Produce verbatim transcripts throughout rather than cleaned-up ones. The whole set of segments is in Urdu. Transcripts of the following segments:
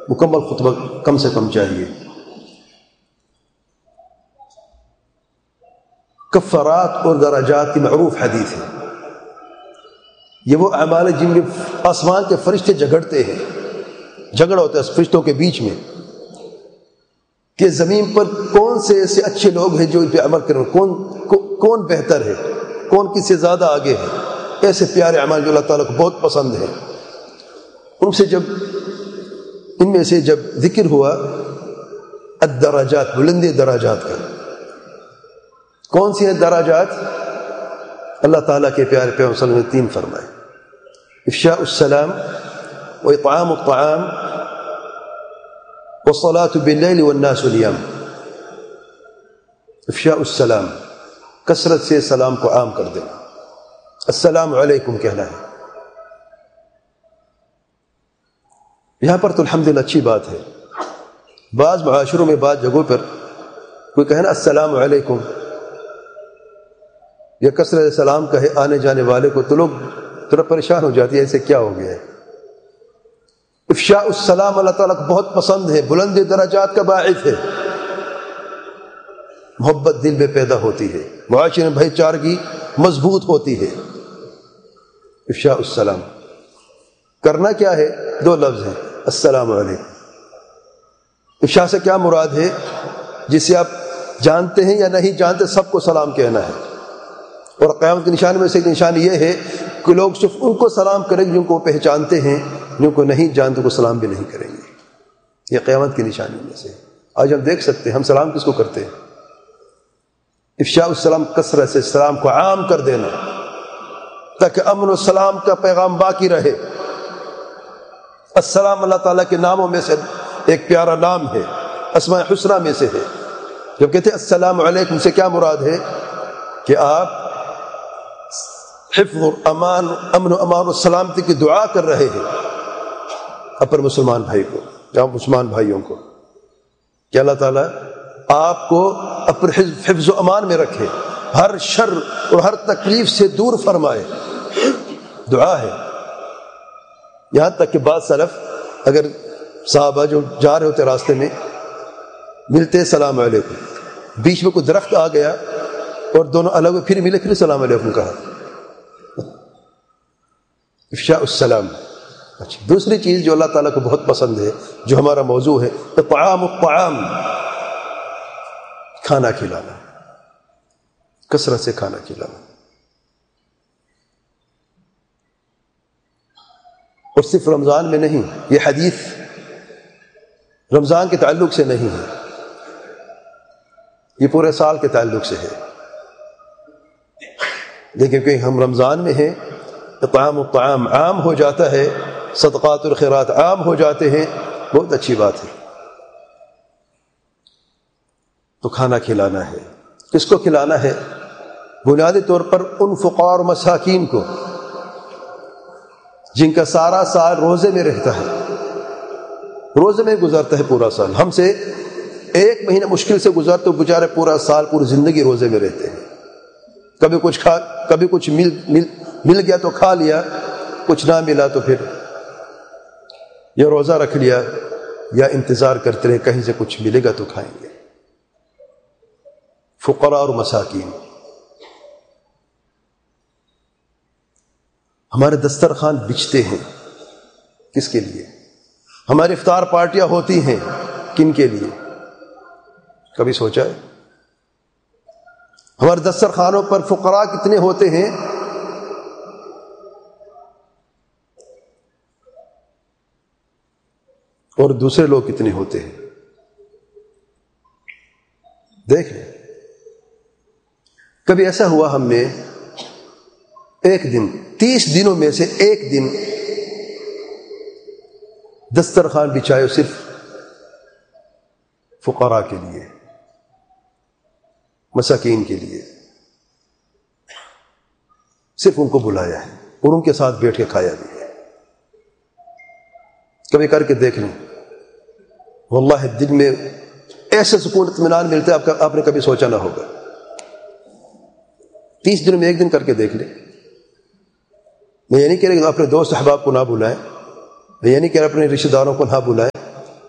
مکمل خطبہ کم سے کم چاہیے. کفارات اور دراجات کی معروف حدیث ہے. یہ وہ اعمال ہیں جن میں آسمان کے فرشتے جھگڑتے ہیں، جھگڑا ہوتا ہے فرشتوں کے بیچ میں کہ زمین پر کون سے ایسے اچھے لوگ ہیں جو ان پہ عمل کریں، کون کون بہتر ہے، کون کس سے زیادہ آگے ہے. ایسے پیارے اعمال جو اللہ تعالیٰ کو بہت پسند ہیں، ان سے جب ان میں سے جب ذکر ہوا الدراجات، بلندی دراجات کا، کون سی ہیں دراجات؟ اللہ تعالیٰ کے پیارے پیغمبر صلی اللہ علیہ وسلم نے تین فرمائے: افشاء السلام واطعام الطعام والصلاة باللیل والناس نیام. افشاء السلام، کثرت سے سلام کو عام کر دینا، السلام علیکم کہنا ہے. یہاں پر تو الحمدللہ اچھی بات ہے. بعض معاشروں میں بعض جگہوں پر کوئی کہنا السلام علیکم یا کثرت سلام کہے آنے جانے والے کو تو لوگ تھوڑا پریشان ہو جاتی ہے، ایسے کیا ہو گیا ہے. افشاء السلام اللہ تعالیٰ کو بہت پسند ہے، بلند درجات کا باعث ہے. محبت دل میں پیدا ہوتی ہے، معاشرے میں بھائی چارگی مضبوط ہوتی ہے. افشاء السلام کرنا کیا ہے؟ دو لفظ ہیں، السلام علیکم. افشاء سے کیا مراد ہے؟ جسے آپ جانتے ہیں یا نہیں جانتے سب کو سلام کہنا ہے. اور قیامت کی نشانی میں سے ایک نشانی یہ ہے کہ لوگ صرف ان کو سلام کریں گے جن کو پہچانتے ہیں، جن کو نہیں جانتے کو سلام بھی نہیں کریں گے. یہ قیامت کی نشانی میں سے. آج ہم دیکھ سکتے ہیں ہم سلام کس کو کرتے ہیں. افشاء السلام کثرت سے سلام کو عام کر دینا تاکہ امن و سلام کا پیغام باقی رہے. السلام اللہ تعالیٰ کے ناموں میں سے ایک پیارا نام ہے، اسماء حسنہ میں سے ہے. جب کہتے ہیں السلام علیکم سے کیا مراد ہے؟ کہ آپ حفظ اور امان، امن و امان و سلامتی کی دعا کر رہے ہیں اپنے مسلمان بھائی کو یا مسلمان بھائیوں کو کہ اللہ تعالیٰ آپ کو اپنے حفظ و امان میں رکھے، ہر شر اور ہر تکلیف سے دور فرمائے. دعا ہے. یہاں تک کہ بعض سلف اگر صحابہ جو جا رہے ہوتے راستے میں ملتے سلام علیکم، بیچ میں کوئی درخت آ گیا اور دونوں الگ پھر ملے پھر سلام علیکم کہا. افشاء السلام. اچھا، دوسری چیز جو اللہ تعالیٰ کو بہت پسند ہے، جو ہمارا موضوع ہے، اطعام الطعام، کھانا کھلانا، کثرت سے کھانا کھلانا. اور صرف رمضان میں نہیں، یہ حدیث رمضان کے تعلق سے نہیں ہے، یہ پورے سال کے تعلق سے ہے. لیکن کہ ہم رمضان میں ہیں، اطعام الطعام عام ہو جاتا ہے، صدقات الخیرات عام ہو جاتے ہیں، بہت اچھی بات ہے. تو کھانا کھلانا ہے. کس کو کھلانا ہے؟ بنیادی طور پر ان فقراء اور مساکین کو جن کا سارا سال روزے میں رہتا ہے، روزے میں گزرتا ہے پورا سال. ہم سے ایک مہینہ مشکل سے گزرتے ہو، بیچارے پورا سال پوری زندگی روزے میں رہتے ہیں. کبھی کچھ کھا کبھی کچھ مل مل مل گیا تو کھا لیا، کچھ نہ ملا تو پھر یا روزہ رکھ لیا یا انتظار کرتے رہے کہیں سے کچھ ملے گا تو کھائیں گے. فقراء اور مساکین. ہمارے دسترخوان بچھتے ہیں کس کے لیے؟ ہماری افطار پارٹیاں ہوتی ہیں کن کے لیے؟ کبھی سوچا ہے؟ ہمارے دسترخوانوں پر فقراء کتنے ہوتے ہیں؟ اور دوسرے لوگ کتنے ہوتے ہیں؟ دیکھ لیں. کبھی ایسا ہوا ہم نے ایک دن، تیس دنوں میں سے ایک دن دسترخوان بچھائے صرف فقراء کے لیے، مساکین کے لیے، صرف ان کو بلایا ہے اور ان کے ساتھ بیٹھ کے کھایا بھی ہے. کبھی کر کے دیکھ لیں، واللہ دل میں ایسے سکون اطمینان ملتا ہے آپ نے کبھی سوچا نہ ہوگا. تیس دنوں میں ایک دن کر کے دیکھ لیں. میں یہ نہیں کہہ رہا کہ اپنے دوست احباب کو نہ بلائیں، میں یہ نہیں کہہ رہا اپنے رشتہ داروں کو نہ بلائیں،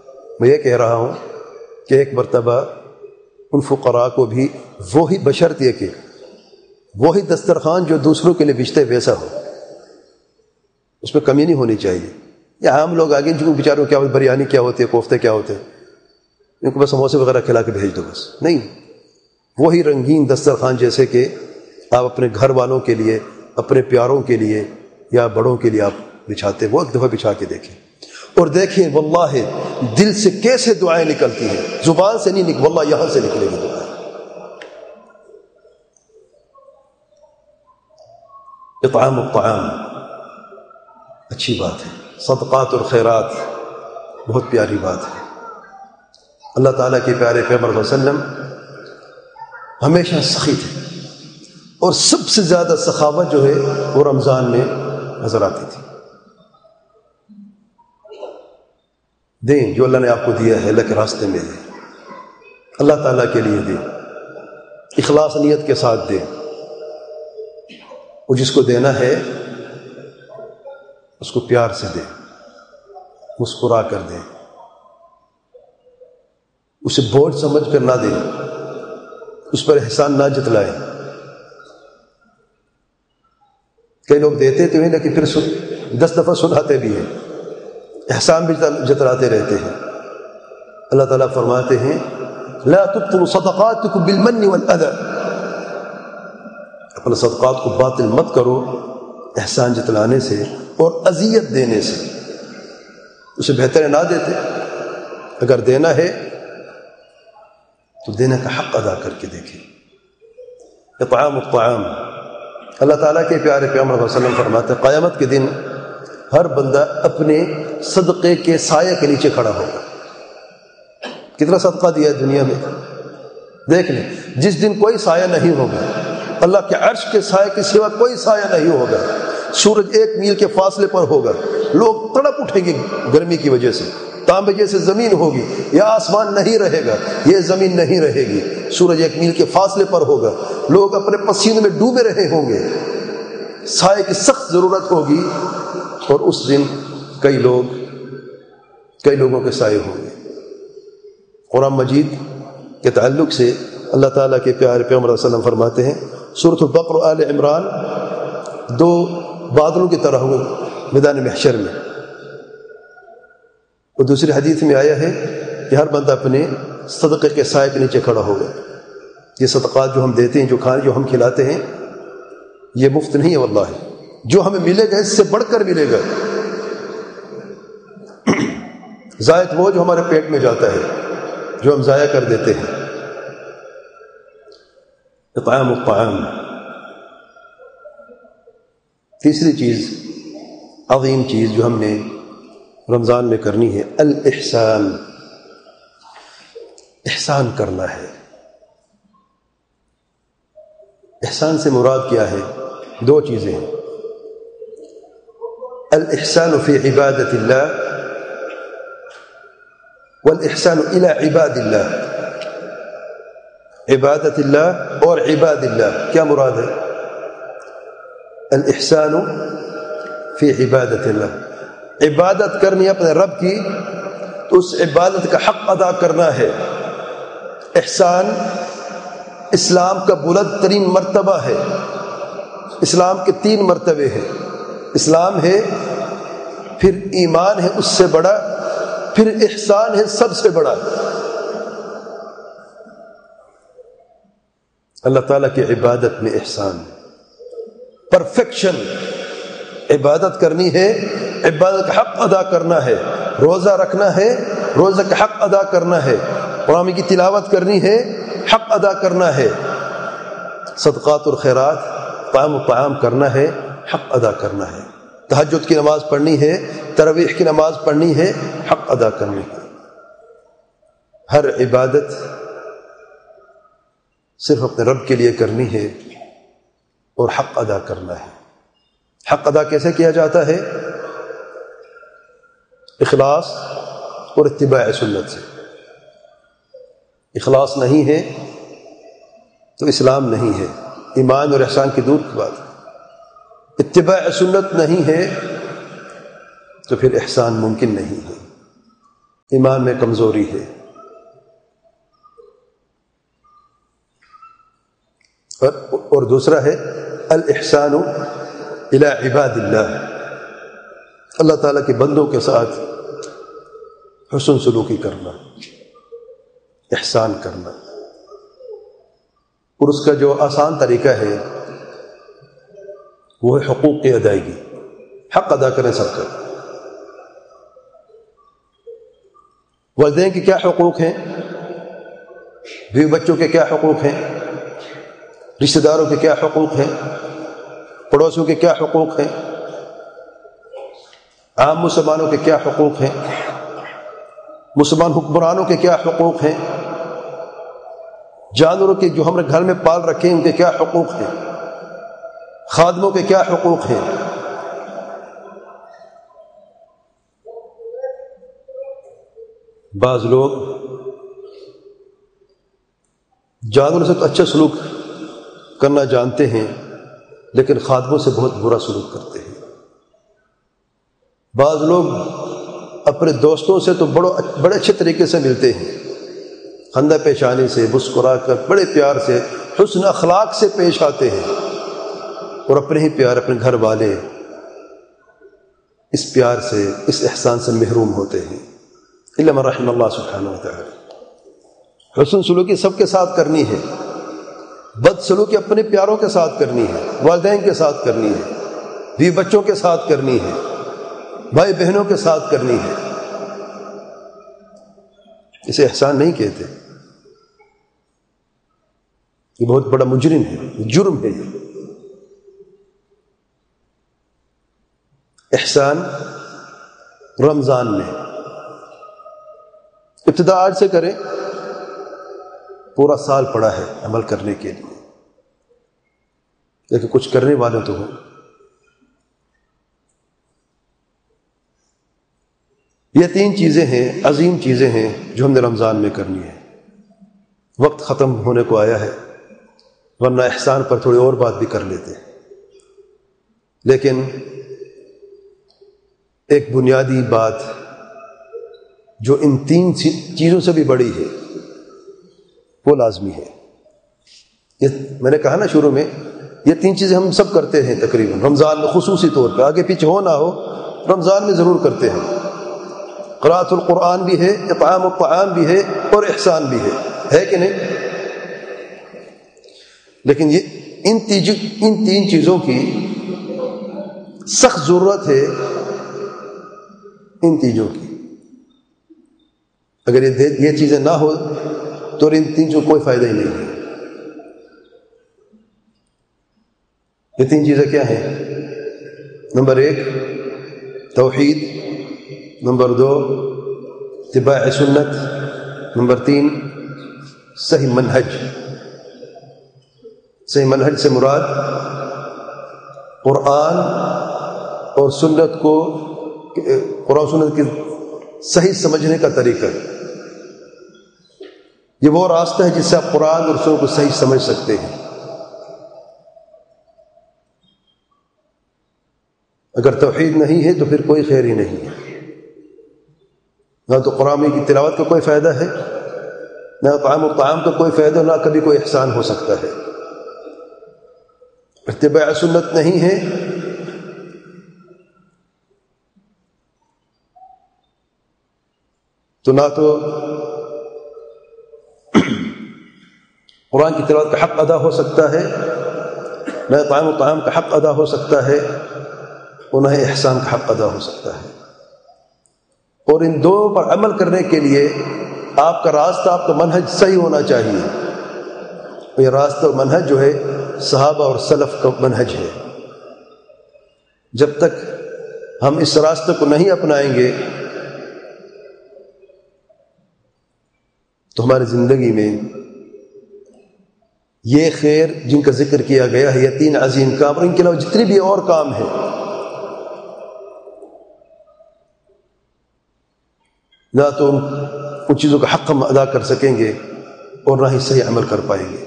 میں یہ کہہ رہا ہوں کہ ایک مرتبہ ان فقراء کو بھی وہی بشرط یہ کہ وہی دسترخوان جو دوسروں کے لیے بچتے ویسا ہو، اس میں کمی نہیں ہونی چاہیے. یا عام لوگ آگے جن کو بیچاروں کیا ہوتے، بریانی کیا ہوتے، کوفتے کیا ہوتے، ان کو بس سموسے وغیرہ کھلا کے بھیج دو بس. نہیں، وہی رنگین دسترخوان جیسے کہ آپ اپنے گھر والوں کے لیے، اپنے پیاروں کے لیے یا بڑوں کے لیے آپ بچھاتے، وہ ایک دفعہ بچھا کے دیکھیں اور دیکھیں واللہ دل سے کیسے دعائیں نکلتی ہیں. زبان سے نہیں نکل، واللہ یہاں سے نکلے گی دعائیں. اطعام الطعام اچھی بات ہے، صدقات اور خیرات بہت پیاری بات ہے. اللہ تعالیٰ کے پیارے پیغمبر صلی اللہ علیہ وسلم ہمیشہ سخی تھے، اور سب سے زیادہ سخاوت جو ہے وہ رمضان میں نظر آتی تھی. دیں جو اللہ نے آپ کو دیا ہے، اللہ کے راستے میں دیں، اللہ تعالیٰ کے لیے دیں، اخلاص نیت کے ساتھ دیں. اور جس کو دینا ہے اس کو پیار سے دیں، مسکرا کر دیں، اسے بوجھ سمجھ کر نہ دیں، اس پر احسان نہ جتلائیں. کئی لوگ دیتے تو ہیں لیکن پھر دس دفعہ سناتے بھی ہیں، احسان بھی جتلاتے رہتے ہیں. اللہ تعالیٰ فرماتے ہیں لا تبطلوا صدقاتکم بالمن والاذى، اپنے صدقات کو باطل مت کرو احسان جتلانے سے اور اذیت دینے سے. اسے بہتر ہے نہ دیتے. اگر دینا ہے تو دینے کا حق ادا کر کے دیکھیں. اطعام الطعام، اللہ تعالیٰ کے پیارے پیغمبر صلی اللہ علیہ وسلم فرماتے ہیں قیامت کے دن ہر بندہ اپنے صدقے کے سائے کے نیچے کھڑا ہوگا. کتنا صدقہ دیا ہے دنیا میں، دیکھ لیں. جس دن کوئی سایہ نہیں ہوگا، اللہ کے عرش کے سائے کے سوا کوئی سایہ نہیں ہوگا. سورج ایک میل کے فاصلے پر ہوگا، لوگ تڑپ اٹھیں گے گرمی کی وجہ سے. تانبے جیسے زمین ہوگی، یہ آسمان نہیں رہے گا، یہ زمین نہیں رہے گی. سورج ایک میل کے فاصلے پر ہوگا، لوگ اپنے پسینے میں ڈوبے رہے ہوں گے، سائے کی سخت ضرورت ہوگی. اور اس دن کئی لوگ کئی لوگوں کے سائے ہوں گے. قرآن مجید کے تعلق سے اللہ تعالیٰ کے پیارے پیغمبر صلی اللہ علیہ وسلم فرماتے ہیں سورۃ البقرہ و آل عمران دو بادلوں کی طرح ہوں میدان محشر میں. اور دوسری حدیث میں آیا ہے کہ ہر بندہ اپنے صدقے کے سائے کے نیچے کھڑا ہوگا. یہ صدقات جو ہم دیتے ہیں، جو کھانے جو ہم کھلاتے ہیں، یہ مفت نہیں ہے واللہ. جو ہمیں ملے گا اس سے بڑھ کر ملے گا. زائد وہ جو ہمارے پیٹ میں جاتا ہے، جو ہم ضائع کر دیتے ہیں. اطعام الطعام. تیسری چیز، عظیم چیز جو ہم نے رمضان میں کرنی ہے، الاحسان. احسان کرنا ہے. احسان سے مراد کیا ہے؟ دو چیزیں ہیں. الاحسان فی عبادت اللہ والاحسان الی عباد اللہ. عبادت اللہ اور عباد اللہ کیا مراد ہے؟ الاحسان فی عبادت اللہ، عبادت کرنی اپنے رب کی تو اس عبادت کا حق ادا کرنا ہے. احسان اسلام کا بلند ترین مرتبہ ہے. اسلام کے تین مرتبے ہیں. اسلام ہے، پھر ایمان ہے اس سے بڑا، پھر احسان ہے سب سے بڑا. اللہ تعالیٰ کی عبادت میں احسان، پرفیکشن. عبادت کرنی ہے، عبادت کا حق ادا کرنا ہے. روزہ رکھنا ہے، روزہ کا حق ادا کرنا ہے. قرآن کی تلاوت کرنی ہے، حق ادا کرنا ہے. صدقات اور خیرات، طعام و طعام کرنا ہے، حق ادا کرنا ہے. تہجد کی نماز پڑھنی ہے، تراویح کی نماز پڑھنی ہے، حق ادا کرنی ہے. ہر عبادت صرف اپنے رب کے لیے کرنی ہے اور حق ادا کرنا ہے. حق ادا کیسے کیا جاتا ہے؟ اخلاص اور اتباع سنت سے. اخلاص نہیں ہے تو اسلام نہیں ہے، ایمان اور احسان کی دور کی بات. اتباع سنت نہیں ہے تو پھر احسان ممکن نہیں ہے. ایمان میں کمزوری ہے. اور, اور دوسرا ہے الاحسان الی عباد اللہ، اللہ تعالیٰ کے بندوں کے ساتھ حسن سلوکی کرنا، احسان کرنا. اور اس کا جو آسان طریقہ ہے وہ ہے حقوق کی ادائیگی، حق ادا کریں سب کا. والدین کے کیا حقوق ہیں، بیوی بچوں کے کیا حقوق ہیں، رشتہ داروں کے کیا حقوق ہیں، پڑوسیوں کے کیا حقوق ہیں، عام مسلمانوں کے کیا حقوق ہیں، مسلمان حکمرانوں کے کیا حقوق ہیں، جانوروں کے جو ہم نے گھر میں پال رکھے ہیں ان کے کیا حقوق ہیں، خادموں کے کیا حقوق ہیں. بعض لوگ جانوروں سے تو اچھا سلوک کرنا جانتے ہیں لیکن خادموں سے بہت برا سلوک کرتے ہیں. بعض لوگ اپنے دوستوں سے تو بڑو بڑے اچھے طریقے سے ملتے ہیں، خندہ پیشانی سے، مسکرا کر، بڑے پیار سے، حسن اخلاق سے پیش آتے ہیں، اور اپنے ہی پیار اپنے گھر والے اس پیار سے، اس احسان سے محروم ہوتے ہیں. الا من رحم اللہ سبحانہ و تعالی. حسن سلوکی سب کے ساتھ کرنی ہے، بد سلوکی اپنے پیاروں کے ساتھ کرنی ہے، والدین کے ساتھ کرنی ہے، بیوی بچوں کے ساتھ کرنی ہے، بھائی بہنوں کے ساتھ کرنی ہے. اسے احسان نہیں کہتے، یہ بہت بڑا مجرم ہے، جرم ہے. یہ احسان رمضان میں ابتدا آج سے کریں، پورا سال پڑا ہے عمل کرنے کے لیے، لیکن کچھ کرنے والے تو ہوں. یہ تین چیزیں ہیں، عظیم چیزیں ہیں جو ہم نے رمضان میں کرنی ہے. وقت ختم ہونے کو آیا ہے، ورنہ احسان پر تھوڑی اور بات بھی کر لیتے ہیں، لیکن ایک بنیادی بات جو ان تین چیزوں سے بھی بڑی ہے وہ لازمی ہے. یہ میں نے کہا نا شروع میں، یہ تین چیزیں ہم سب کرتے ہیں تقریباً رمضان میں، خصوصی طور پہ، آگے پیچھے ہو نہ ہو رمضان میں ضرور کرتے ہیں. قراءۃ القرآن بھی ہے، اطعام الطعام بھی ہے، اور احسان بھی ہے، ہے کہ نہیں؟ لیکن یہ ان تیج ان تین چیزوں کی سخت ضرورت ہے. ان تیجوں کی اگر یہ یہ چیزیں نہ ہو تو ان تین چیزوں کوئی فائدہ ہی نہیں ہے. یہ تین چیزیں کیا ہیں؟ نمبر ایک توحید، نمبر دو اتباع سنت، نمبر تین صحیح منہج. صحیح منہج سے مراد قرآن اور سنت کو، قرآن سنت کی صحیح سمجھنے کا طریقہ. یہ وہ راستہ ہے جس سے آپ قرآن اور سنت کو صحیح سمجھ سکتے ہیں. اگر توحید نہیں ہے تو پھر کوئی خیر ہی نہیں ہے. نہ تو قرآن کی تلاوت کا کوئی فائدہ ہے، نہ طعام و طعام کا کوئی فائدہ، نہ کبھی کوئی احسان ہو سکتا ہے. اتباع سنت نہیں ہے تو نہ تو قرآن کی تلاوت کا حق ادا ہو سکتا ہے، نہ طعام و طعام کا حق ادا ہو سکتا ہے، اور نہ احسان کا حق ادا ہو سکتا ہے. اور ان دو پر عمل کرنے کے لیے آپ کا راستہ، آپ کا منہج صحیح ہونا چاہیے. یہ راستہ اور منہج جو ہے صحابہ اور سلف کا منہج ہے. جب تک ہم اس راستے کو نہیں اپنائیں گے تو ہماری زندگی میں یہ خیر جن کا ذکر کیا گیا ہے، یہ تین عظیم کام اور ان کے علاوہ جتنے بھی اور کام ہیں، نہ تو ان چیزوں کا حق ہم ادا کر سکیں گے اور نہ ہی صحیح عمل کر پائیں گے.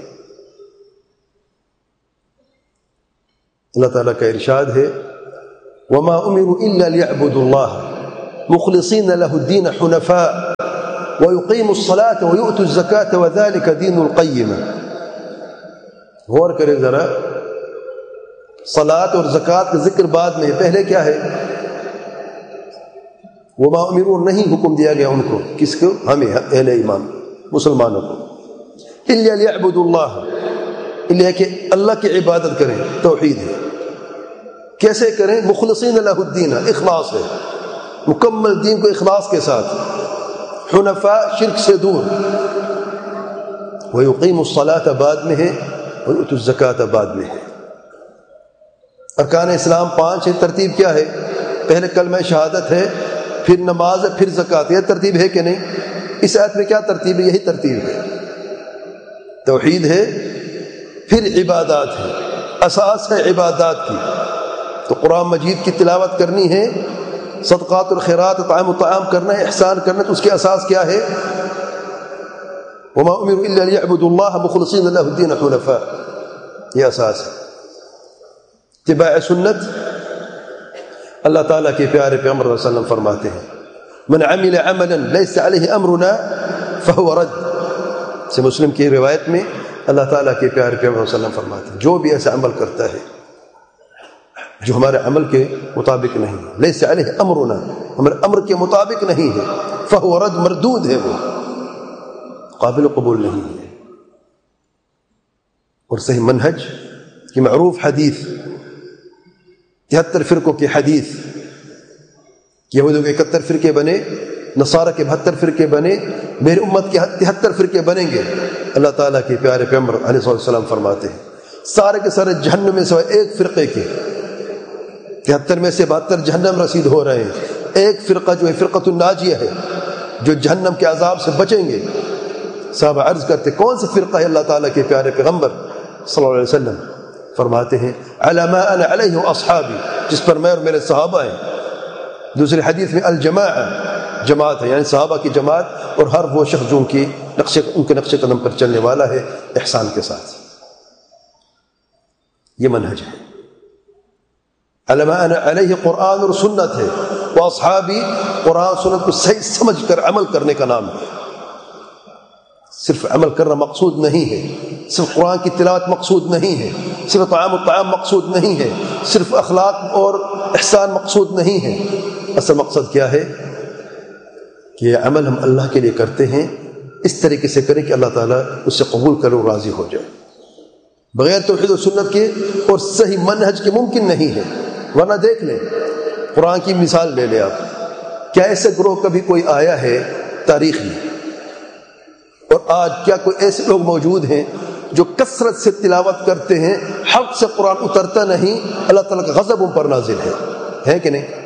اللہ تعالیٰ کا ارشاد ہے وَمَا أُمِرُوا إِلَّا لِيَعْبُدُوا اللَّهَ مخلصین لہ الدین حنفاء ویقیموا الصلاة ویؤتوا الزکاة وذلک دین القیم. غور کریں ذرا، صلاۃ اور زکوٰۃ کا ذکر بعد میں، پہلے کیا ہے؟ وما امروا، نہیں حکم دیا گیا ان کو، کس کو؟ ہمیں اہل ایمان مسلمانوں کو، الا لیعبدوا اللہ، الا کہ اللہ کی عبادت کریں، توحید ہے. کیسے کریں؟ مخلصین لہ الدین، اخلاص ہے، مکمل دین کو اخلاص کے ساتھ، حنفاء شرک سے دور، ویقیموا الصلاۃ بعد میں ہے، ویؤتوا الزکاۃ بعد میں ہے. ارکان اسلام پانچ ہے، ترتیب کیا ہے؟ پہلے کلمہ شہادت ہے، پھر نماز ہے، پھر زکوٰۃ. یہ ترتیب ہے کہ نہیں؟ اس آیت میں کیا ترتیب ہے؟ یہی ترتیب ہے. توحید ہے، پھر عبادات ہے، اساس ہے عبادات کی. تو قرآن مجید کی تلاوت کرنی ہے، صدقات اور خیرات، اطعام الطعام کرنا ہے، احسان کرنا ہے، تو اس کے اساس کیا ہے؟ وما امروا الا لیعبدوا اللہ مخلصین لہ الدین حنفاء. یہ اساس ہے. اتباع سنت، اللہ تعالیٰ کے پیارے پیغمبر صلی اللہ علیہ وسلم فرماتے ہیں من عمل عملا لیس علیہ امرنا فهو رد. سے مسلم کی روایت میں اللہ تعالیٰ کے پیارے پیغمبر صلی اللہ علیہ وسلم فرماتے ہیں جو بھی ایسا عمل کرتا ہے جو ہمارے عمل کے مطابق نہیں ہے، لیس علیہ امرنا، ہمارے امر کے مطابق نہیں ہے، فهو رد، مردود ہے، وہ قابل قبول نہیں ہے. اور صحیح منہج کی معروف حدیث، تہتر فرقوں کی حدیث، یہودوں کے اکہتر فرقے بنے، نصارہ کے بہتر فرقے بنے، میری امت کے تہتر فرقے بنیں گے. اللہ تعالیٰ کے پیارے پیغمبر علیہ السلام فرماتے ہیں سارے کے سارے جہنم میں سوائے ایک فرقے کے، تہتر میں سے بہتر جہنم رسید ہو رہے ہیں، ایک فرقہ جو ہے فرقۃ الناجیہ ہے جو جہنم کے عذاب سے بچیں گے. صحابہ عرض کرتے کون سا فرقہ ہے؟ اللہ تعالیٰ کے پیارے پیغمبر صلی اللہ علیہ وسلم فرماتے ہیں علی ما انا علیہ اصحابی، جس پر میں اور میرے صحابہ ہیں. دوسری حدیث میں الجماعہ، جماعت ہے، یعنی صحابہ کی جماعت اور ہر وہ شخص جو ان کی نقش ان کے نقش قدم پر چلنے والا ہے احسان کے ساتھ. یہ منہج ہے. علی ما انا علیہ قرآن اور سنت ہے، وہ اصحابی قرآن سنت کو صحیح سمجھ کر عمل کرنے کا نام ہے. صرف عمل کرنا مقصود نہیں ہے، صرف قرآن کی تلاوت مقصود نہیں ہے، صرف طعام الطعام مقصود نہیں ہے، صرف اخلاق اور احسان مقصود نہیں ہے. اصل مقصد کیا ہے؟ کہ یہ عمل ہم اللہ کے لیے کرتے ہیں، اس طریقے سے کریں کہ اللہ تعالیٰ اس سے قبول کرے اور راضی ہو جائے. بغیر توحید و سنت کے اور صحیح منہج کے ممکن نہیں ہے. ورنہ دیکھ لیں، قرآن کی مثال لے لیں آپ، کیا ایسے گروہ کبھی کوئی آیا ہے تاریخ میں؟ اور آج کیا کوئی ایسے لوگ موجود ہیں جو کثرت سے تلاوت کرتے ہیں، حق سے قرآن اترتا نہیں، اللہ تعالیٰ کا غضب ان پر نازل ہے؟ ہے کہ نہیں؟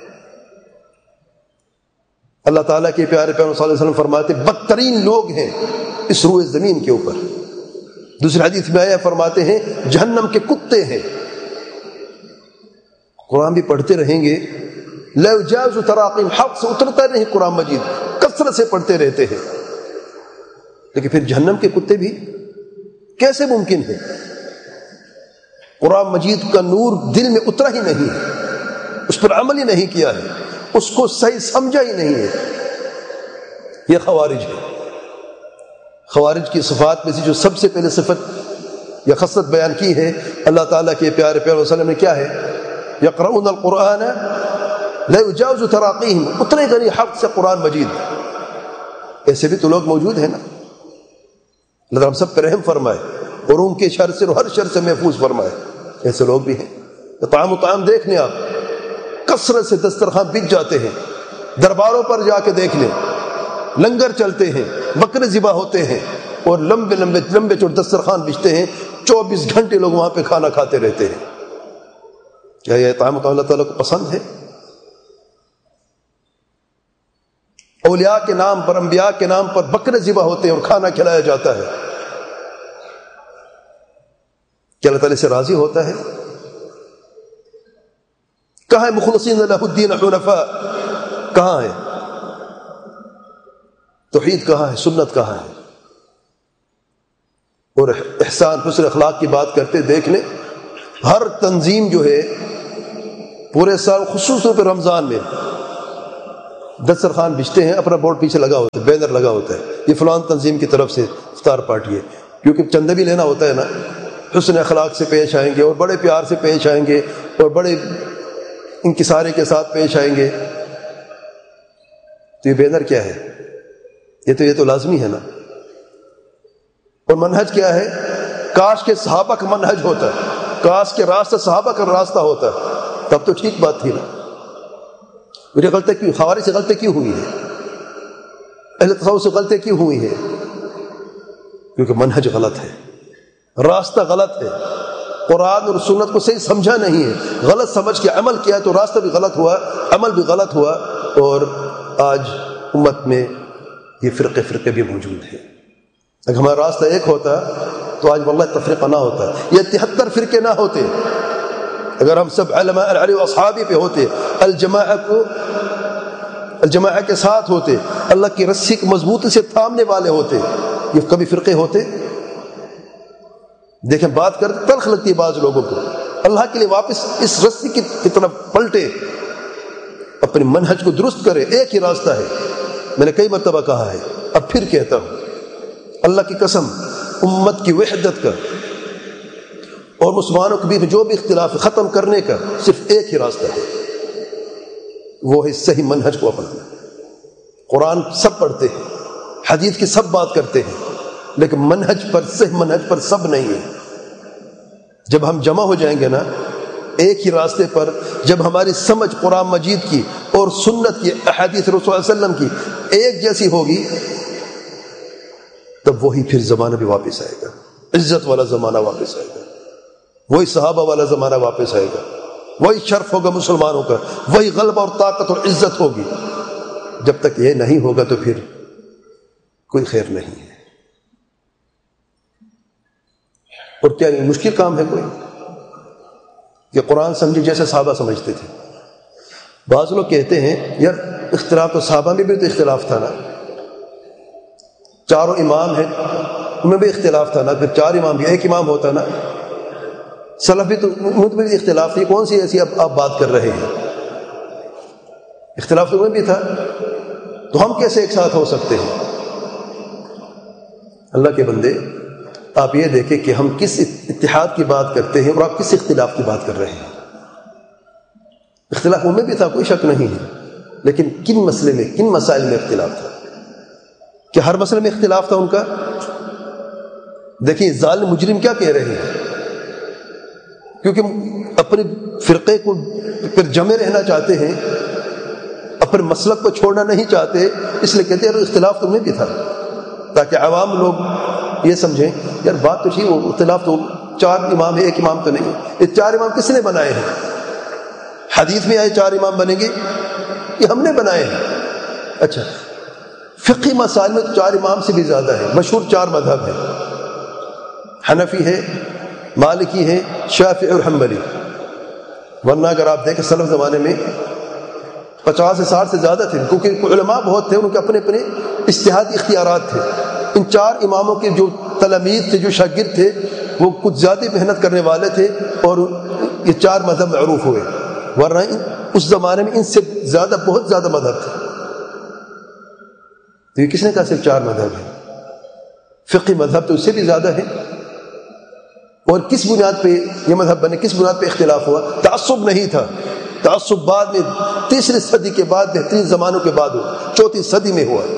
اللہ تعالیٰ کے پیارے پیغمبر صلی اللہ علیہ وسلم فرماتے بدترین لوگ ہیں اس روئے زمین کے اوپر. دوسری حدیث میں آیا فرماتے ہیں جہنم کے کتے ہیں. قرآن بھی پڑھتے رہیں گے، لا یجاوز تراقیم، حق سے اترتا نہیں قرآن مجید، کثرت سے پڑھتے رہتے ہیں، لیکن پھر جہنم کے کتے بھی کیسے ممکن ہے؟ قرآن مجید کا نور دل میں اترا ہی نہیں ہے، اس پر عمل ہی نہیں کیا ہے، اس کو صحیح سمجھا ہی نہیں ہے. یہ خوارج ہے. خوارج کی صفات میں سے جو سب سے پہلے صفت یا خصلت بیان کی ہے اللہ تعالیٰ کے پیارے پیارے وسلم نے، کیا ہے؟ یقرؤون القرآن لا یجاوز تراقیہم، اترے گا نہیں حق سے قرآن مجید. ایسے بھی تو لوگ موجود ہیں نا. اللہ ہم سب پر رحم فرمائے اور ان کے شر سے اور ہر شر سے محفوظ فرمائے. ایسے لوگ بھی ہیں. طعام و طعام دیکھ لیں آپ، کثرت سے دسترخوان بچ جاتے ہیں. درباروں پر جا کے دیکھ لیں، لنگر چلتے ہیں، بکرے ذبح ہوتے ہیں، اور لمبے لمبے لمبے چوڑے دسترخوان بچتے ہیں، چوبیس گھنٹے لوگ وہاں پہ کھانا کھاتے رہتے ہیں. کیا یہ طعام و طعام اللہ تعالیٰ کو پسند ہے؟ اولیاء کے نام پر، انبیاء کے نام پر بکرے ذبح ہوتے ہیں اور کھانا کھلایا جاتا ہے. کیا اللہ تعالیٰ سے راضی ہوتا ہے؟ کہاں ہے مخلصین لہ الدین حنفاء؟ کہاں ہے توحید؟ کہاں ہے سنت؟ کہاں ہے؟ اور احسان حسن اخلاق کی بات کرتے دیکھ لیں، ہر تنظیم جو ہے پورے سال خصوص طور پہ رمضان میں دسترخوان بچتے ہیں، اپنا بورڈ پیچھے لگا ہوتا ہے، بینر لگا ہوتا ہے، یہ فلان تنظیم کی طرف سے افطار پارٹی ہے، کیونکہ چندہ بھی لینا ہوتا ہے نا، حسن اخلاق سے پیش آئیں گے اور بڑے پیار سے پیش آئیں گے اور بڑے انکسارے کے ساتھ پیش آئیں گے. تو یہ بینر کیا ہے؟ یہ تو یہ تو لازمی ہے نا. اور منہج کیا ہے؟ کاش کے صحابہ کا منہج ہوتا ہے، کاش کے راستہ صحابہ کا راستہ ہوتا ہے، تب تو ٹھیک بات تھی نا. میری غلطی کیوں؟ خوارج سے غلطی کیوں ہوئی ہے؟ اہل تصوف سے غلطی کیوں ہوئی ہے؟ کیونکہ منہج غلط ہے، راستہ غلط ہے، قرآن اور سنت کو صحیح سمجھا نہیں ہے، غلط سمجھ کے عمل کیا تو راستہ بھی غلط ہوا، عمل بھی غلط ہوا. اور آج امت میں یہ فرقے فرقے بھی موجود ہیں. اگر ہمارا راستہ ایک ہوتا تو آج واللہ تفریقہ نہ ہوتا، یہ تہتر فرقے نہ ہوتے. اگر ہم سب علماء علی و اصحابی پہ ہوتے، الجماعہ کو الجماعہ کے ساتھ ہوتے، اللہ کی رسی کو مضبوطی سے تھامنے والے ہوتے، یہ کبھی فرقے ہوتے؟ دیکھیں بات کرتے تلخ لگتی ہے بعض لوگوں کو، اللہ کے لیے واپس اس رسی کی طرف پلٹے، اپنے منہج کو درست کرے. ایک ہی راستہ ہے، میں نے کئی مرتبہ کہا ہے، اب پھر کہتا ہوں، اللہ کی قسم، امت کی وحدت کا اور مسلمانوں کے بیچ جو بھی اختلاف ختم کرنے کا صرف ایک ہی راستہ ہے، وہ ہے صحیح منہج کو اپنانا. قرآن سب پڑھتے ہیں، حدیث کی سب بات کرتے ہیں، لیکن منہج پر، صحیح منہج پر سب نہیں ہے. جب ہم جمع ہو جائیں گے نا ایک ہی راستے پر، جب ہماری سمجھ قرآن مجید کی اور سنت کی، احادیث رسول صلی اللہ علیہ وسلم کی ایک جیسی ہوگی، تب وہی پھر زمانہ بھی واپس آئے گا، عزت والا زمانہ واپس آئے گا، وہی صحابہ والا زمانہ واپس آئے گا، وہی شرف ہوگا مسلمانوں کا، وہی غلبہ اور طاقت اور عزت ہوگی. جب تک یہ نہیں ہوگا تو پھر کوئی خیر نہیں ہے. اور کیا مشکل کام ہے کوئی کہ قرآن سمجھے جیسے صحابہ سمجھتے تھے؟ بعض لوگ کہتے ہیں یار اختلاف تو صحابہ میں بھی تو اختلاف تھا نا، چاروں امام ہیں ان میں بھی اختلاف تھا نا، پھر چار امام بھی ایک امام ہوتا نا، سلف بھی تو ان میں بھی اختلاف تھی، کون سی ایسی اب آپ بات کر رہے ہیں؟ اختلاف تو ان میں بھی تھا، تو ہم کیسے ایک ساتھ ہو سکتے ہیں؟ اللہ کے بندے، آپ یہ دیکھیں کہ ہم کس اتحاد کی بات کرتے ہیں اور آپ کس اختلاف کی بات کر رہے ہیں. اختلاف ان میں بھی تھا، کوئی شک نہیں ہے، لیکن کن مسئلے میں، کن مسائل میں اختلاف تھا؟ کیا ہر مسئلے میں اختلاف تھا ان کا؟ دیکھیں ظالم مجرم کیا کہہ رہے ہیں، کیونکہ اپنے فرقے کو پھر جمے رہنا چاہتے ہیں، اپنے مسلک کو چھوڑنا نہیں چاہتے، اس لیے کہتے ہیں اختلاف تو ان میں بھی تھا، تاکہ عوام لوگ یہ سمجھیں یار بات تو ٹھیک، وہ اختلاف تو چار امام ہے، ایک امام تو نہیں. یہ چار امام کس نے بنائے ہیں؟ حدیث میں آئے چار امام بنیں گے، یہ ہم نے بنائے ہیں. اچھا، فقہی مسائل میں تو چار امام سے بھی زیادہ ہے، مشہور چار مذہب ہیں، حنفی ہے، مالکی ہے، شافعی اور حنبلی. ورنہ اگر آپ دیکھیں سلف زمانے میں پچاس سے ساٹھ سے زیادہ تھے، کیونکہ علماء بہت تھے، ان کے اپنے اپنے اجتہادی اختیارات تھے. ان چار اماموں کے جو تلامید تھے، جو شاگرد تھے، وہ کچھ زیادہ محنت کرنے والے تھے اور یہ چار مذہب معروف ہوئے. ورنہ اس زمانے میں ان سے زیادہ، بہت زیادہ مذہب تھے. تو یہ کس نے کہا صرف چار مذہب ہیں؟ فقہی مذہب تو اس سے بھی زیادہ ہے. اور کس بنیاد پہ یہ مذہب بنے، کس بنیاد پہ اختلاف ہوا؟ تعصب نہیں تھا. تعصب بعد میں تیسری صدی کے بعد، بہترین زمانوں کے بعد ہوا، چوتھی صدی میں ہوا.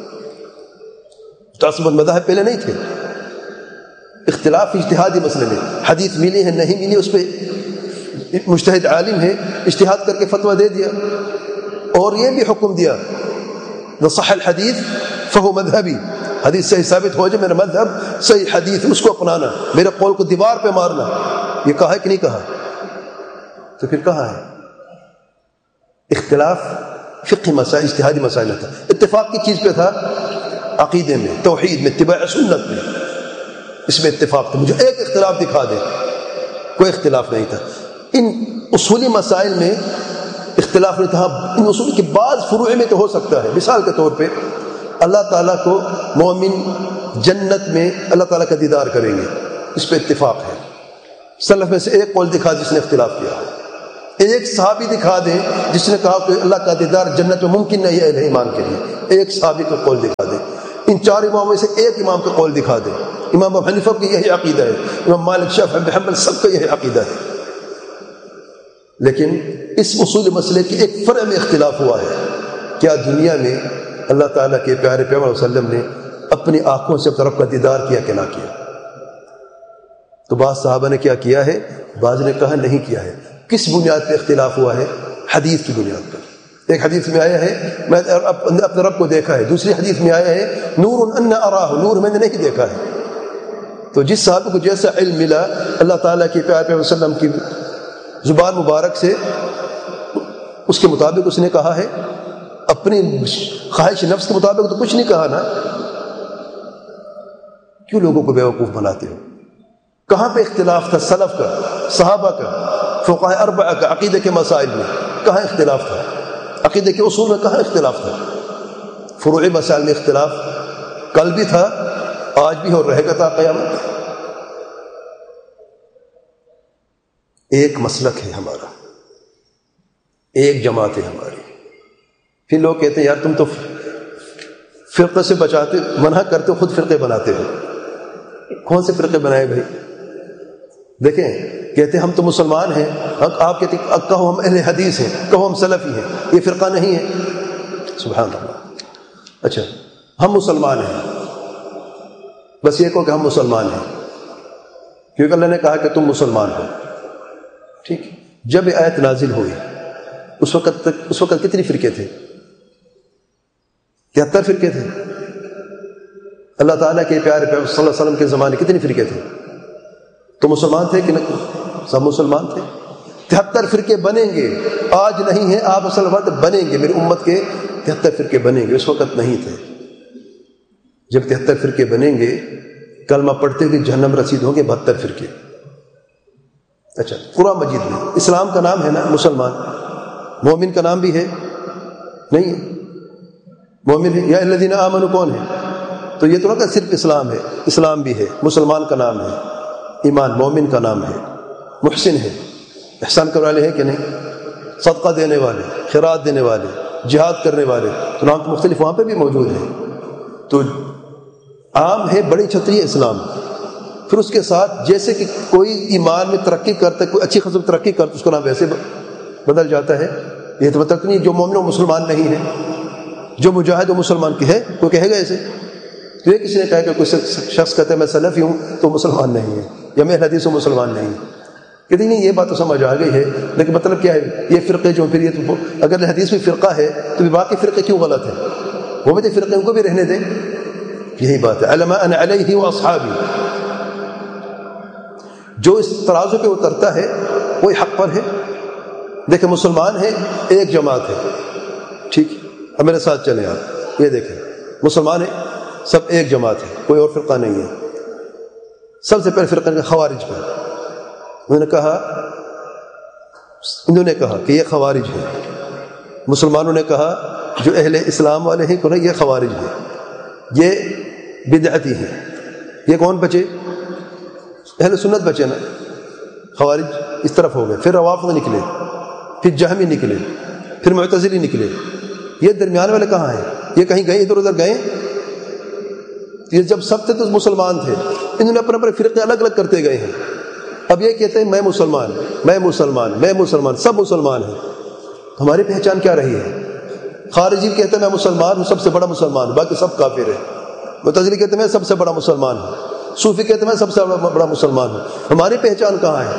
تعصب مذاہب پہلے نہیں تھے. اختلاف اجتہادی مسئلے میں، حدیث ملی ہے نہیں ملی، اس پہ مجتہد عالم ہے، اجتہاد کر کے فتویٰ دے دیا، اور یہ بھی حکم دیا صح الحدیث فہو مذہبی، حدیث صحیح ثابت ہو جائے میرا مذہب صحیح حدیث، اس کو اپنانا، میرے قول کو دیوار پہ مارنا. یہ کہا ہے کہ نہیں کہا؟ تو پھر کہا ہے اختلاف فقہی مسائل، اجتہادی مسائل تھا. اتفاق کی چیز پہ تھا، عقیدے میں، توحید میں، اتباع سنت میں، اس میں اتفاق تھا. مجھے ایک اختلاف دکھا دے. کوئی اختلاف نہیں تھا. ان اصولی مسائل میں اختلاف نہیں تھا. ان اصول کے بعض فروع میں تو ہو سکتا ہے. مثال کے طور پہ اللہ تعالیٰ کو مومن جنت میں اللہ تعالیٰ کا دیدار کریں گے، اس پہ اتفاق ہے. سلف میں سے ایک قول دکھا جس نے اختلاف کیا. ایک صحابی دکھا دیں جس نے کہا کہ اللہ کا دیدار جنت میں ممکن نہیں ہے اہل ایمان کے لیے، ایک صحابی کا قول دکھا دیں۔ ان چار اماموں میں سے ایک امام کا قول دکھا دیں۔ امام ابو حنیفہ کی یہی عقیدہ ہے، امام مالک، شافعی، احمد بن حنبل سب کا یہی عقیدہ ہے، لیکن اس اصول مسئلے کے ایک فرع میں اختلاف ہوا ہے۔ کیا دنیا میں اللہ تعالیٰ کے پیارے پیغمبر صلی اللہ علیہ وسلم نے اپنی آنکھوں سے اپنے رب کا دیدار کیا کہ نہ کیا؟ تو بعض صحابہ نے کیا کیا ہے، بعض نے کہا نہیں کیا ہے۔ کس بنیاد پہ اختلاف ہوا ہے؟ حدیث کی بنیاد پر۔ ایک حدیث میں آیا ہے میں اپنے رب کو دیکھا ہے، دوسری حدیث میں آیا ہے نور ان اراہ، نور میں نے نہیں دیکھا ہے۔ تو جس صحابہ کو جیسا علم ملا اللہ تعالیٰ کے پیارے پیغمبر صلی اللہ علیہ وسلم کی زبان مبارک سے، اس کے مطابق اس نے کہا ہے، اپنی خواہش نفس کے مطابق تو کچھ نہیں کہا نا۔ کیوں لوگوں کو بیوقوف بناتے ہو؟ کہاں پہ اختلاف تھا سلف کا، صحابہ کا، فقہاء اربعہ کا عقیدے کے مسائل میں؟ کہاں اختلاف تھا؟ عقیدے کے اصول میں کہاں اختلاف تھا؟ فروعی مسائل میں اختلاف کل بھی تھا، آج بھی اور رہے گا تا قیامت۔ ایک مسلک ہے ہمارا، ایک جماعت ہے ہماری۔ پھر لوگ کہتے ہیں یار تم تو فرقے سے بچاتے، منع کرتے ہو، خود فرقے بناتے ہو۔ کون سے فرقے بنائے بھائی؟ دیکھیں، کہتے ہیں ہم تو مسلمان ہیں، آپ کہتے ہیں کہو ہم اہل حدیث ہیں، کہو ہم سلفی ہیں، یہ فرقہ نہیں ہے۔ سبحان اللہ۔ اچھا ہم مسلمان ہیں، بس یہ کہو کہ ہم مسلمان ہیں، کیونکہ اللہ نے کہا کہ تم مسلمان ہو، ٹھیک۔ جب یہ آیت نازل ہوئی اس وقت تک اس وقت کتنی فرقے تھے؟ تہتر فرقے تھے۔ اللہ تعالیٰ کے پیارے پیغمبر صلی اللہ علیہ وسلم کے زمانے کتنی فرقے تھے؟ تو مسلمان تھے کہ نہیں؟ سب مسلمان تھے۔ تہتر فرقے بنیں گے، آج نہیں ہیں، آپ اصل وقت بنیں گے، میری امت کے تہتر فرقے بنیں گے، اس وقت نہیں تھے۔ جب تہتر فرقے بنیں گے، کلمہ پڑھتے ہوئے جہنم رسید ہوں گے بہتر فرقے۔ اچھا قرآن مجید میں اسلام کا نام ہے نا مسلمان، مومن کا نام بھی ہے نہیں ہے؟ مومن ہے یا الذین آمنوا کون ہے؟ تو یہ تو نہ کہ صرف اسلام ہے، اسلام بھی ہے، مسلمان کا نام ہے، ایمان مومن کا نام ہے، محسن ہے، احسان کرنے والے ہیں کہ نہیں، صدقہ دینے والے، خیرات دینے والے، جہاد کرنے والے، تو نام تو مختلف وہاں پہ بھی موجود ہیں۔ تو عام ہے، بڑی چھتری ہے اسلام۔ پھر اس کے ساتھ جیسے کہ کوئی ایمان میں ترقی کرتا ہے، کوئی اچھی خصلت میں ترقی کرتا ہے، اس کا نام ویسے بدل جاتا ہے۔ یہ تو مطلب نہیں جو مومن و مسلمان نہیں ہے، جو مجاہد و مسلمان کی ہے، کوئی کہے گا ایسے؟ تو یہ کسی نے کہا کہ کوئی شخص کہتا ہے میں سلفی ہوں تو مسلمان نہیں ہے، یا میں حدیث و مسلمان نہیں ہے، کہتے نہیں یہ بات تو سمجھ آ گئی ہے، لیکن مطلب کیا ہے؟ یہ فرقے جو پھر یہ تو اگر حدیث میں فرقہ ہے تو باقی فرقے کیوں غلط ہیں؟ وہ بھی فرقے ان کو بھی رہنے دیں۔ یہی بات ہے، علما انا علیہ و اصحابی، جو اس ترازو پہ اترتا ہے وہی حق پر ہے۔ دیکھیں مسلمان ہے، ایک جماعت ہے، ٹھیک، اب میرے ساتھ چلیں آپ، یہ دیکھیں مسلمان ہے، سب ایک جماعت ہے، کوئی اور فرقہ نہیں ہے۔ سب سے پہلے فرقہ خوارج کا، انہوں نے کہا انہوں نے کہا کہ یہ خوارج ہے۔ مسلمانوں نے کہا جو اہل اسلام والے ہیں کہ یہ خوارج ہے، یہ بدعتی ہیں۔ یہ کون بچے؟ اہل سنت بچے نا، خوارج اس طرف ہو گئے، پھر روافض نکلے، پھر جہمی نکلے، پھر معتزلی نکلے۔ یہ درمیان والے کہاں ہیں؟ یہ کہیں گئے، ادھر ادھر گئے؟ یہ جب سب تھے تو مسلمان تھے، انہوں نے اپنے اپنے فرقے الگ الگ کرتے گئے ہیں۔ اب یہ کہتے ہیں میں مسلمان، میں مسلمان، میں مسلمان، سب مسلمان ہیں۔ ہماری پہچان کیا رہی ہے؟ خارجی کہتے ہیں میں مسلمان ہوں، سب سے بڑا مسلمان ہوں، باقی سب کافر ہیں۔ معتزلی کہتے ہیں میں سب سے بڑا مسلمان ہوں، صوفی کہتے ہیں میں سب سے بڑا مسلمان ہوں۔ ہماری پہچان کہاں ہے؟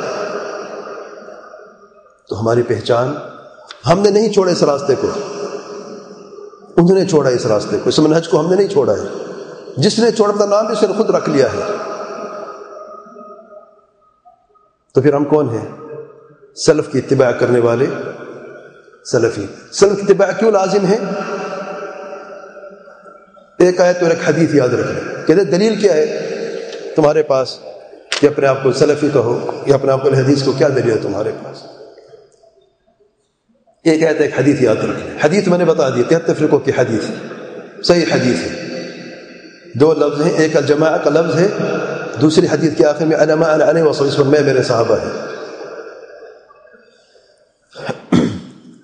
تو ہماری پہچان، ہم نے نہیں چھوڑا اس راستے کو، انہوں نے چھوڑا اس راستے کو، اس منہج کو ہم نے نہیں چھوڑا ہے۔ جس نے چھوڑا اپنا نام بھی اس نے خود رکھ لیا ہے۔ تو پھر ہم کون ہیں؟ سلف کی اتباع کرنے والے سلفی۔ سلف کی اتباع کیوں لازم ہے؟ ایک آیت اور ایک حدیث یاد رکھیں۔ کہتے دلیل کیا ہے تمہارے پاس کہ اپنے آپ کو سلفی کہو یا اپنے آپ کو حدیث کو؟ کیا دلیل ہے تمہارے پاس؟ ایک آیت ایک حدیث یاد رکھیں۔ حدیث میں نے بتا دی، تہتر فرقوں کی حدیث، صحیح حدیث ہے۔ دو لفظ ہیں، ایک الجماعہ کا لفظ ہے، دوسری حدیث کے آخر میں علما انا علیہ وصحبہ، اس پر میں میرے صحابہ ہیں۔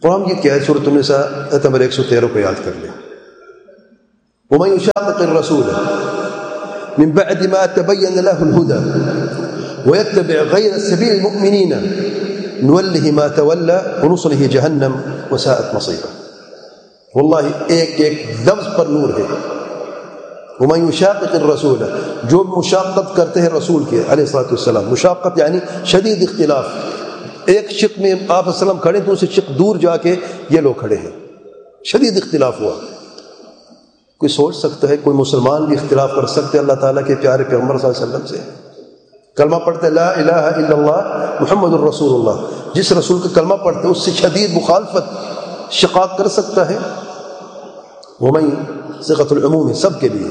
قرآن یہ کیا ہے؟ سورۃ النساء آیت نمبر ایک سو تیرہ کو یاد کر لیں. وَمَن يُشَاقِقِ الرَّسُولَ مِن بَعْدِ مَا تَبَيَّنَ لَهُ الْهُدَى وَيَتَّبِعْ غَيْرَ سَبِيلِ الْمُؤْمِنِينَ نُوَلِّهِ مَا تَوَلَّى وَنُصْلِهِ جَهَنَّمَ وَسَاءَتْ مَصِيرًا. واللہ ایک ایک لفظ پر نور ہے. وَمَن يُشَاقِقِ الرَّسُولَ، جو مشاقت کرتے ہیں رسول کے علیہ الصلوۃ والسلام. مشاقت یعنی شدید اختلاف. ایک شق میں آپ وسلم کھڑے تو اسے شق دور جا کے یہ لوگ کھڑے ہیں، شدید اختلاف ہوا. کوئی سوچ سکتا ہے کوئی مسلمان بھی اختلاف کر سکتے اللہ تعالیٰ کے پیارے پیغمبر صلی اللہ علیہ وسلم سے؟ کلمہ پڑھتے لا الہ الا اللہ محمد الرسول اللہ، جس رسول کا کلمہ پڑھتے اس سے شدید مخالفت شقاق کر سکتا ہے؟ ومن صيغۃ العموم ہے، سب کے لیے.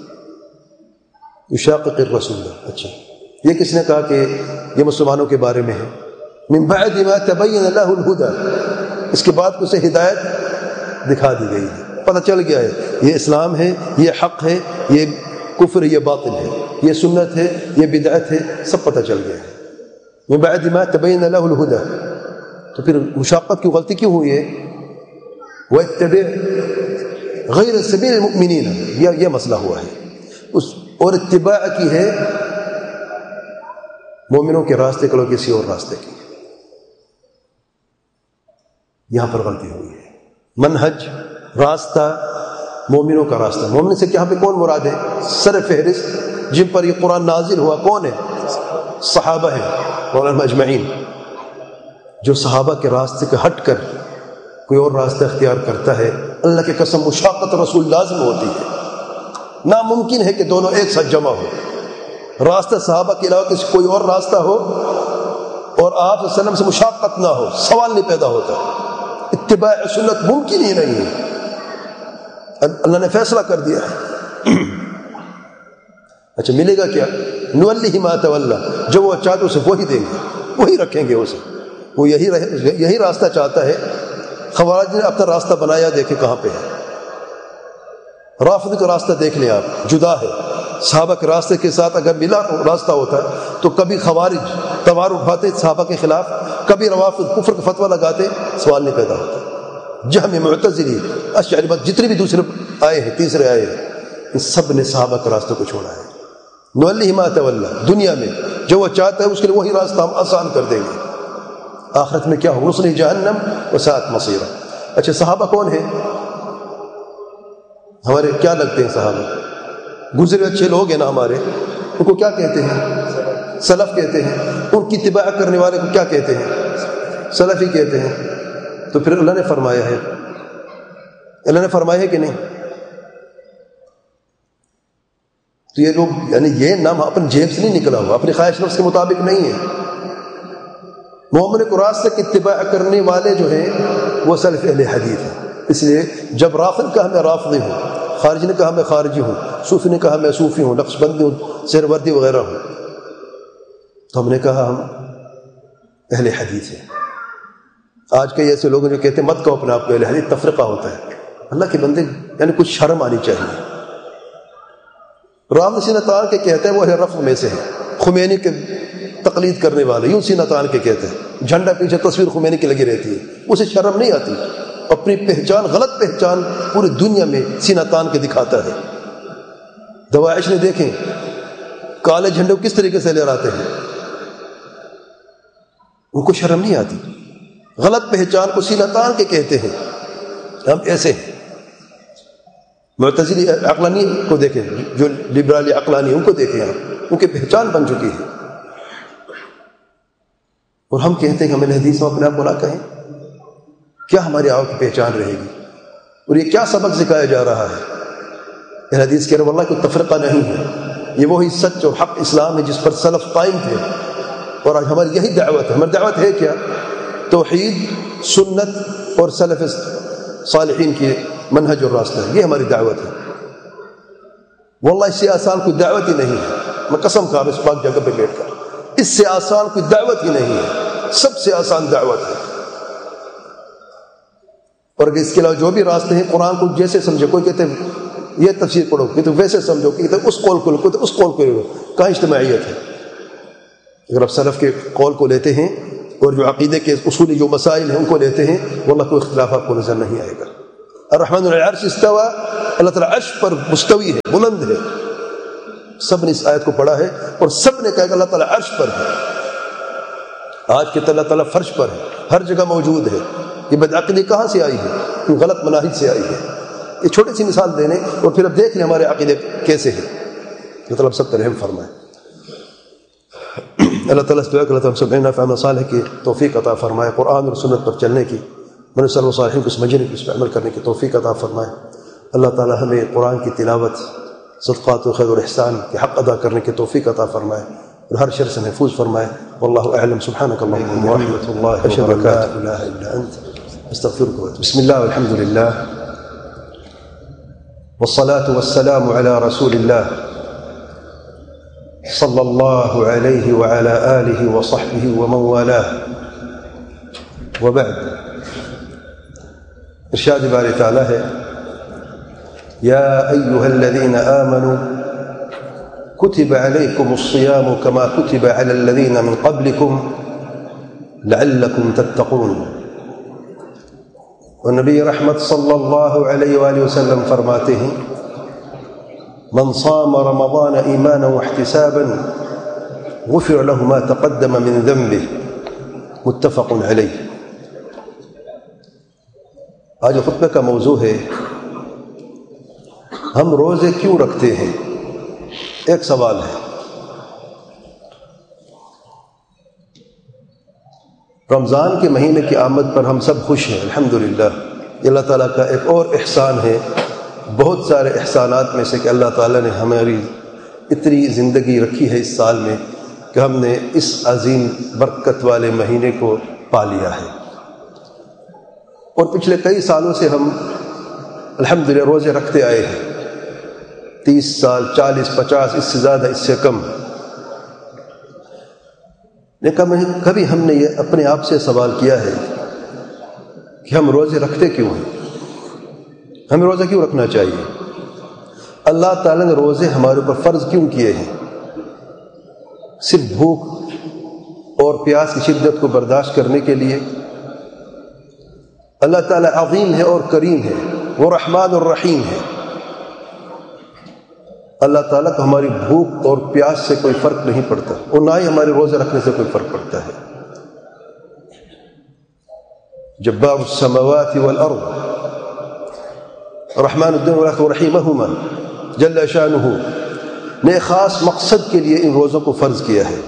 یشاقق الرسول. اچھا یہ کس نے کہا کہ یہ مسلمانوں کے بارے میں ہے؟ من بعد ما تبین له الهدى، اس کے بعد اسے ہدایت دکھا دی گئی ہے، پتہ چل گیا ہے یہ اسلام ہے، یہ حق ہے، یہ کفر ہے، یہ باطل ہے، یہ سنت ہے، یہ بدعت ہے، سب پتہ چل گیا ہے. من بعد ما تبین له الهدى. تو پھر مشاقت کی غلطی کیوں ہوئی ہے؟ وَاتَّبِعْ غَيْرَ سَبِيلِ الْمُؤْمِنِينَ، یہ یہ مسئلہ ہوا ہے. اس اور اتباع کی ہے مومنوں کے راستے کو کسی اور راستے کی. یہاں پر غلطی ہوئی ہے. منہج، راستہ مومنوں کا راستہ. مومن سے یہاں پہ کون مراد ہے؟ سر فہرست جن پر یہ قرآن نازل ہوا کون ہے؟ صحابہ ہیں اور اجمعین. جو صحابہ کے راستے کے ہٹ کر کوئی اور راستہ اختیار کرتا ہے، اللہ کی قسم مشاقت رسول لازم ہوتی ہے. ناممکن ہے کہ دونوں ایک ساتھ جمع ہو. راستہ صحابہ کے علاوہ کسی کوئی اور راستہ ہو اور آپ صلی اللہ علیہ وسلم سے مشاقت نہ ہو، سوال نہیں پیدا ہوتا. اتباع سنت ممکن ہی نہیں ہے. اللہ نے فیصلہ کر دیا ہے. اچھا ملے گا کیا؟ نولی ما تولی، جو وہ چاہتے اسے وہی دیں گے، وہی رکھیں گے اسے. وہ یہی رہے، یہی راستہ چاہتا ہے. خوارج نے اپنا راستہ بنایا، دیکھیں کہاں پہ ہے. رافضی کا راستہ دیکھ لیں آپ، جدا ہے. صحابہ کے راستے کے ساتھ اگر ملا راستہ ہوتا تو کبھی خوارج تلوار اٹھاتے صحابہ کے خلاف، کبھی روافض کفر کا فتویٰ لگاتے، سوال نہیں پیدا ہوتا. جہمی، معتزلی، اشعری، جتنے بھی دوسرے آئے ہیں، تیسرے آئے ہیں، ان سب نے صحابہ کے راستے کو چھوڑا ہے. نولی ما تولی، دنیا میں جو وہ چاہتا ہے اس کے لیے وہی راستہ ہم آسان کر دیں گے. آخرت میں کیا ہو؟ نصلی جہنم وساءت مصیرا. اچھا صحابہ کون ہیں؟ ہمارے کیا لگتے ہیں صحابہ؟ گزرے اچھے لوگ ہیں نا ہمارے، ان کو کیا کہتے ہیں؟ سلف کہتے ہیں. ان کی اتباع کرنے والے کو کیا کہتے ہیں؟ سلفی کہتے ہیں. تو پھر اللہ نے فرمایا ہے، اللہ نے فرمایا ہے کہ نہیں؟ تو یہ لوگ یعنی یہ نام اپنے جیب سے نہیں نکلا ہوا، اپنی خواہش نفس کے مطابق نہیں ہے. مومن کو راستے کی اتباع کرنے والے جو ہیں وہ سلف اہل حدیث ہیں. اس لیے جب رافض کہا میں رافضی ہوں، خارجی نے کہا میں خارجی ہوں، صوفی نے کہا میں صوفی ہوں، نقش بندی ہوں، سہروردی وغیرہ ہوں، تو ہم نے کہا ہم اہل حدیث ہیں. آج کئی ایسے لوگ جو کہتے ہیں مت کہو اپنے آپ کو اہل حدیث، تفرقہ ہوتا ہے. اللہ کے بندے یعنی کچھ شرم آنی چاہیے. رافض سینہ تان کے کہتے ہیں وہ اہل رفض میں سے ہیں. خمینی کے تقلید کرنے والے یوں سینہ تان کے کہتے ہیں، جھنڈا پیچھے تصویر خمینی کی لگی رہتی ہے، اسے شرم نہیں آتی. اپنی پہچان، غلط پہچان پوری دنیا میں سینہ تان کے دکھاتا ہے. دواعش نے دیکھیں کالے جھنڈے کو کس طریقے سے لہراتے ہیں، ان کو شرم نہیں آتی. غلط پہچان کو سینہ تان کے کہتے ہیں. ہم ایسے ہیں. معتزلی عقلانی کو دیکھیں، جو لبرالی عقلانی، ان کو دیکھیں آپ، ان کی پہچان بن چکی ہے. اور ہم کہتے ہیں کہ ہمیں حدیث میں اپنے آپ کو نہ کہیں. کیا ہماری آؤ کی پہچان رہے گی؟ اور یہ کیا سبق سکھایا جا رہا ہے؟ اہل حدیث کہہ رہے واللہ کوئی تفرقہ نہیں ہے، یہ وہی سچ اور حق اسلام ہے جس پر سلف قائم تھے. اور آج ہماری یہی دعوت ہے. ہماری دعوت ہے کیا؟ توحید، سنت اور سلف صالحین کی منہج اور راستہ ہے. یہ ہماری دعوت ہے. واللہ اس سے آسان کوئی دعوت ہی نہیں ہے. میں قسم کھا اس پاک جگہ پہ بیٹھ کر، اس سے آسان کوئی دعوت ہی نہیں ہے. سب سے آسان دعوت ہے. اور اس کے علاوہ جو بھی راستے ہیں، قرآن کو جیسے سمجھو. کوئی کہتے ہیں یہ تفسیر پڑھو، کہتے ویسے سمجھو، کہتے اس قول کو لو، کہتے اس قول کو لو. کہاں اجتماعیت ہے؟ اگر آپ سلف کے قول کو لیتے ہیں، اور جو عقیدے کے اصولی جو مسائل ہیں ان کو لیتے ہیں، واللہ کوئی اختلاف آپ کو نظر نہیں آئے گا۔ الرحمن علی العرش استوى، اللہ تعالیٰ عرش پر مستوی ہے، بلند ہے۔ سب نے اس آیت کو پڑھا ہے اور سب نے کہا کہ اللہ تعالیٰ عرش پر ہے۔ آج کے اللہ تعالیٰ فرش پر ہے، ہر جگہ موجود ہے۔ یہ بدعقیدی کہاں سے آئی ہے؟ یہ غلط مناہج سے آئی ہے۔ یہ چھوٹی سی مثال دینے اور پھر اب دیکھ لیں ہمارے عقیدے کیسے ہیں۔ اللہ تعالیٰ سب پر رحم فرمائے۔ اللہ تعالیٰ سے دعا کہ اللہ تعالیٰ سب نافع عمل صالح کی توفیق عطا فرمائے، قرآن اور سنت پر چلنے کی، من صلی اللہ علیہ کو سمجھنے کی، اس پر عمل کرنے کی توفیق عطا فرمائے۔ اللہ تعالیٰ ہمیں قرآن کی تلاوت، صدقات و خیر و احسان کے حق ادا کرنے کی توفیق عطا فرمائے اور ہر شر سے محفوظ فرمائے۔ واللہ اعلم، سبحانک اللہم ورحمۃ اللہ اشہد ان لا الہ الا انت استغفرک واتوب۔ بسم اللہ والحمد للہ والصلاة والسلام على رسول اللہ صلی اللہ علیہ وعلى آلہ وصحبہ ومن والاه وبعد۔ ارشاد باری تعالیٰ ہے، یا ایہا الذین آمنوا کتب علیکم الصیام کما کتب علی الذین من قبلکم لعلکم تتقون۔ اور نبی رحمت صلی اللہ علیہ وآلہ وسلم فرماتے ہیں، من صام رمضان ایمانا واحتسابا غفر له ما تقدم من ذنبه، متفق علیہ۔ آج خطبہ کا موضوع ہے ہم روزے کیوں رکھتے ہیں۔ ایک سوال ہے، رمضان کے مہینے کی آمد پر ہم سب خوش ہیں، الحمدللہ۔ یہ اللہ تعالیٰ کا ایک اور احسان ہے، بہت سارے احسانات میں سے کہ اللہ تعالیٰ نے ہماری اتنی زندگی رکھی ہے اس سال میں کہ ہم نے اس عظیم برکت والے مہینے کو پا لیا ہے۔ اور پچھلے کئی سالوں سے ہم الحمدللہ روزے رکھتے آئے ہیں، تیس سال، چالیس، پچاس، اس سے زیادہ، اس سے کم۔ لیکن کبھی ہم نے یہ اپنے آپ سے سوال کیا ہے کہ ہم روزے رکھتے کیوں ہیں، ہمیں روزہ کیوں رکھنا چاہیے؟ اللہ تعالیٰ نے روزے ہمارے اوپر فرض کیوں کیے ہیں؟ صرف بھوک اور پیاس کی شدت کو برداشت کرنے کے لیے؟ اللہ تعالیٰ عظیم ہے اور کریم ہے، وہ رحمان اور رحیم ہے۔ اللہ تعالیٰ کو ہماری بھوک اور پیاس سے کوئی فرق نہیں پڑتا، اور نہ ہی ہمارے روزے رکھنے سے کوئی فرق پڑتا ہے۔ جبار السماوات والارض رحمان الدین والآخرۃ رحیمہما جل شانہ نے خاص مقصد کے لیے ان روزوں کو فرض کیا ہے۔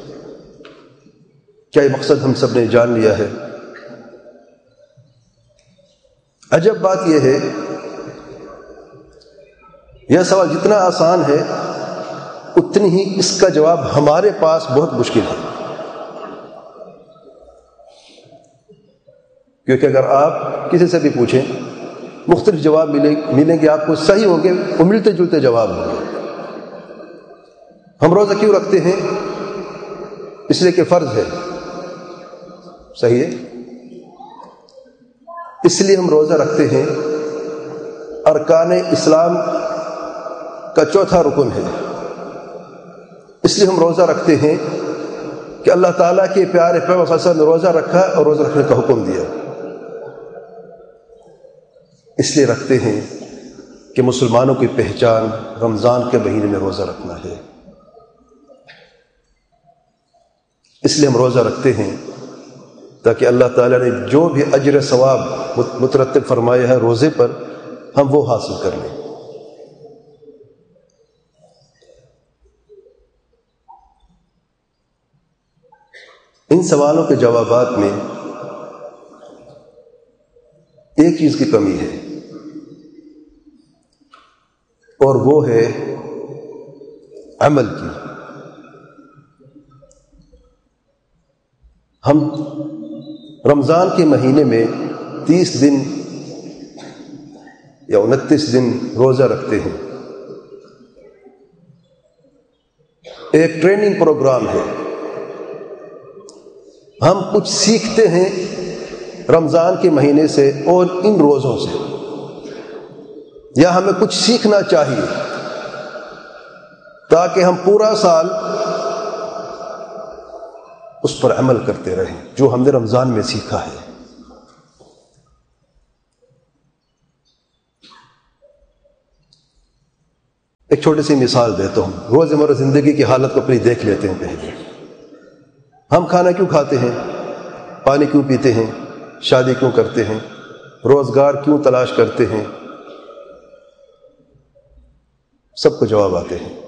کیا یہ مقصد ہم سب نے جان لیا ہے؟ عجب بات یہ ہے، یہ سوال جتنا آسان ہے اتنی ہی اس کا جواب ہمارے پاس بہت مشکل ہے، کیونکہ اگر آپ کسی سے بھی پوچھیں مختلف جواب ملے ملیں گے آپ کو، صحیح ہوں گے وہ ملتے جلتے جواب ہوں گے۔ ہم روزہ کیوں رکھتے ہیں؟ اس لیے کہ فرض ہے، صحیح ہے، اس لیے ہم روزہ رکھتے ہیں۔ ارکان اسلام کا چوتھا رکن ہے، اس لیے ہم روزہ رکھتے ہیں کہ اللہ تعالیٰ کے پیارے پیغمبر صلی اللہ علیہ وسلم نے روزہ رکھا اور روزہ رکھنے کا حکم دیا۔ اس لیے رکھتے ہیں کہ مسلمانوں کی پہچان رمضان کے مہینے میں روزہ رکھنا ہے۔ اس لیے ہم روزہ رکھتے ہیں تاکہ اللہ تعالیٰ نے جو بھی اجر ثواب مترتب فرمایا ہے روزے پر، ہم وہ حاصل کر لیں۔ ان سوالوں کے جوابات میں ایک چیز کی کمی ہے، اور وہ ہے عمل کی۔ ہم رمضان کے مہینے میں تیس دن یا انتیس دن روزہ رکھتے ہیں، ایک ٹریننگ پروگرام ہے۔ ہم کچھ سیکھتے ہیں رمضان کے مہینے سے اور ان روزوں سے، یا ہمیں کچھ سیکھنا چاہیے تاکہ ہم پورا سال اس پر عمل کرتے رہیں جو ہم نے رمضان میں سیکھا ہے۔ ایک چھوٹی سی مثال دیتا ہوں، روزمرہ زندگی کی حالت کو اپنی دیکھ لیتے ہیں۔ پہلے ہم کھانا کیوں کھاتے ہیں، پانی کیوں پیتے ہیں، شادی کیوں کرتے ہیں، روزگار کیوں تلاش کرتے ہیں؟ سب کو جواب آتے ہیں۔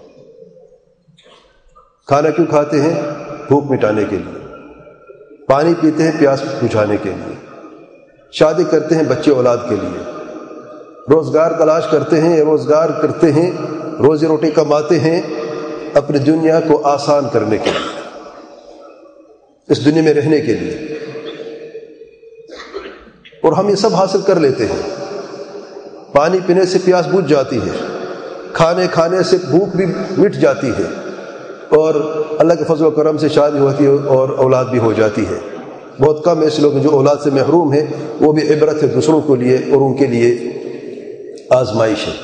کھانا کیوں کھاتے ہیں؟ بھوک مٹانے کے لیے۔ پانی پیتے ہیں پیاس بجھانے کے لیے۔ شادی کرتے ہیں بچے اولاد کے لیے۔ روزگار تلاش کرتے ہیں، روزگار کرتے ہیں، روزی روٹی کماتے ہیں اپنی دنیا کو آسان کرنے کے لیے، اس دنیا میں رہنے کے لیے، اور ہم یہ سب حاصل کر لیتے ہیں۔ پانی پینے سے پیاس بجھ جاتی ہے، کھانے کھانے سے بھوک بھی مٹ جاتی ہے، اور اللہ کے فضل و کرم سے شادی ہوتی ہے اور اولاد بھی ہو جاتی ہے۔ بہت کم ایسے لوگ ہیں جو اولاد سے محروم ہیں، وہ بھی عبرت ہے دوسروں کے لیے اور ان کے لیے آزمائش ہے۔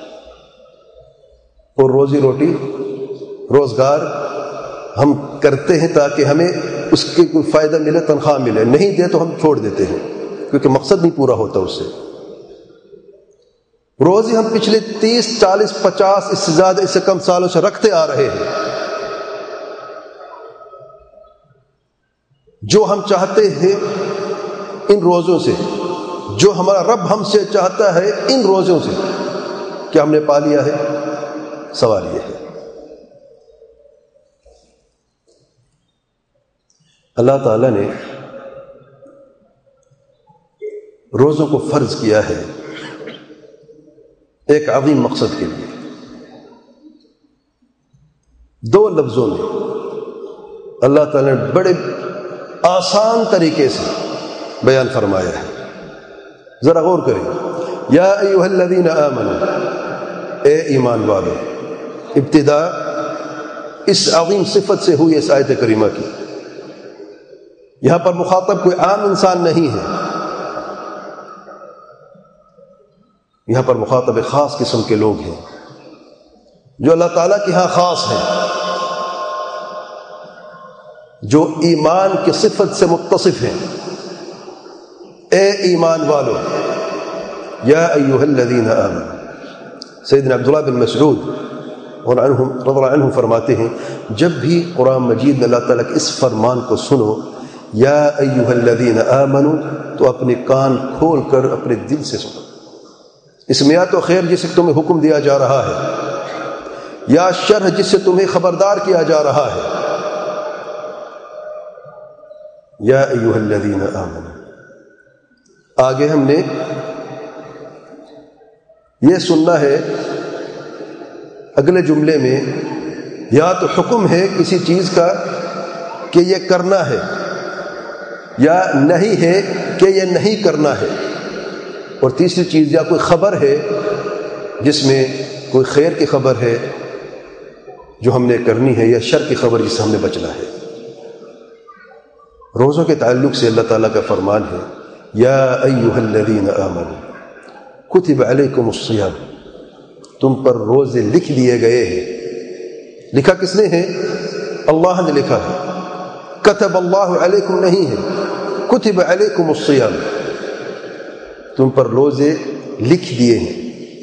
اور روزی روٹی، روزگار ہم کرتے ہیں تاکہ ہمیں اس کے کوئی فائدہ ملے، تنخواہ ملے، نہیں دے تو ہم چھوڑ دیتے ہیں کیونکہ مقصد نہیں پورا ہوتا اس سے۔ روزی ہم پچھلے تیس چالیس پچاس اس سے زیادہ اس سے کم سالوں سے رکھتے آ رہے ہیں۔ جو ہم چاہتے ہیں ان روزوں سے، جو ہمارا رب ہم سے چاہتا ہے ان روزوں سے، کیا ہم نے پا لیا ہے؟ سوال یہ ہے۔ اللہ تعالیٰ نے روزوں کو فرض کیا ہے ایک عظیم مقصد کے لیے۔ دو لفظوں میں اللہ تعالیٰ نے بڑے آسان طریقے سے بیان فرمایا ہے، ذرا غور کریں۔ یا ایھا الذین آمنوا، اے ایمان والو، ابتدا اس عظیم صفت سے ہوئی اس آیت کریمہ کی۔ یہاں پر مخاطب کوئی عام انسان نہیں ہے، یہاں پر مخاطب خاص قسم کے لوگ ہیں جو اللہ تعالیٰ کے ہاں خاص ہیں، جو ایمان کی صفت سے متصف ہیں۔ اے ایمان والو، یا ایھا الذین آمنوا۔ سیدنا عبداللہ بن مسعود رضی اللہ عنہ فرماتے ہیں، جب بھی قرآن مجید میں اللہ تعالیٰ کے اس فرمان کو سنو، یا ایھا الذین آمنوا، تو اپنے کان کھول کر اپنے دل سے سنو۔ اس میں یا تو خیر جس سے تمہیں حکم دیا جا رہا ہے، یا شر جس سے تمہیں خبردار کیا جا رہا ہے۔ یا ایھا الذین آمنوا، آگے ہم نے یہ سننا ہے اگلے جملے میں، یا تو حکم ہے کسی چیز کا کہ یہ کرنا ہے، یا نہیں ہے کہ یہ نہیں کرنا ہے، اور تیسری چیز یا کوئی خبر ہے جس میں کوئی خیر کی خبر ہے جو ہم نے کرنی ہے، یا شر کی خبر جس سے ہم نے بچنا ہے۔ روزوں کے تعلق سے اللہ تعالیٰ کا فرمان ہے، یا ایھا الذین آمنوا کتب علیکم الصیام، تم پر روزے لکھ دیے گئے ہیں۔ لکھا کس نے ہے؟ اللہ نے لکھا ہے۔ کتب اللہ علیکم نہیں ہے، کتب علیکم الصیام، تم پر روزے لکھ دیے ہیں۔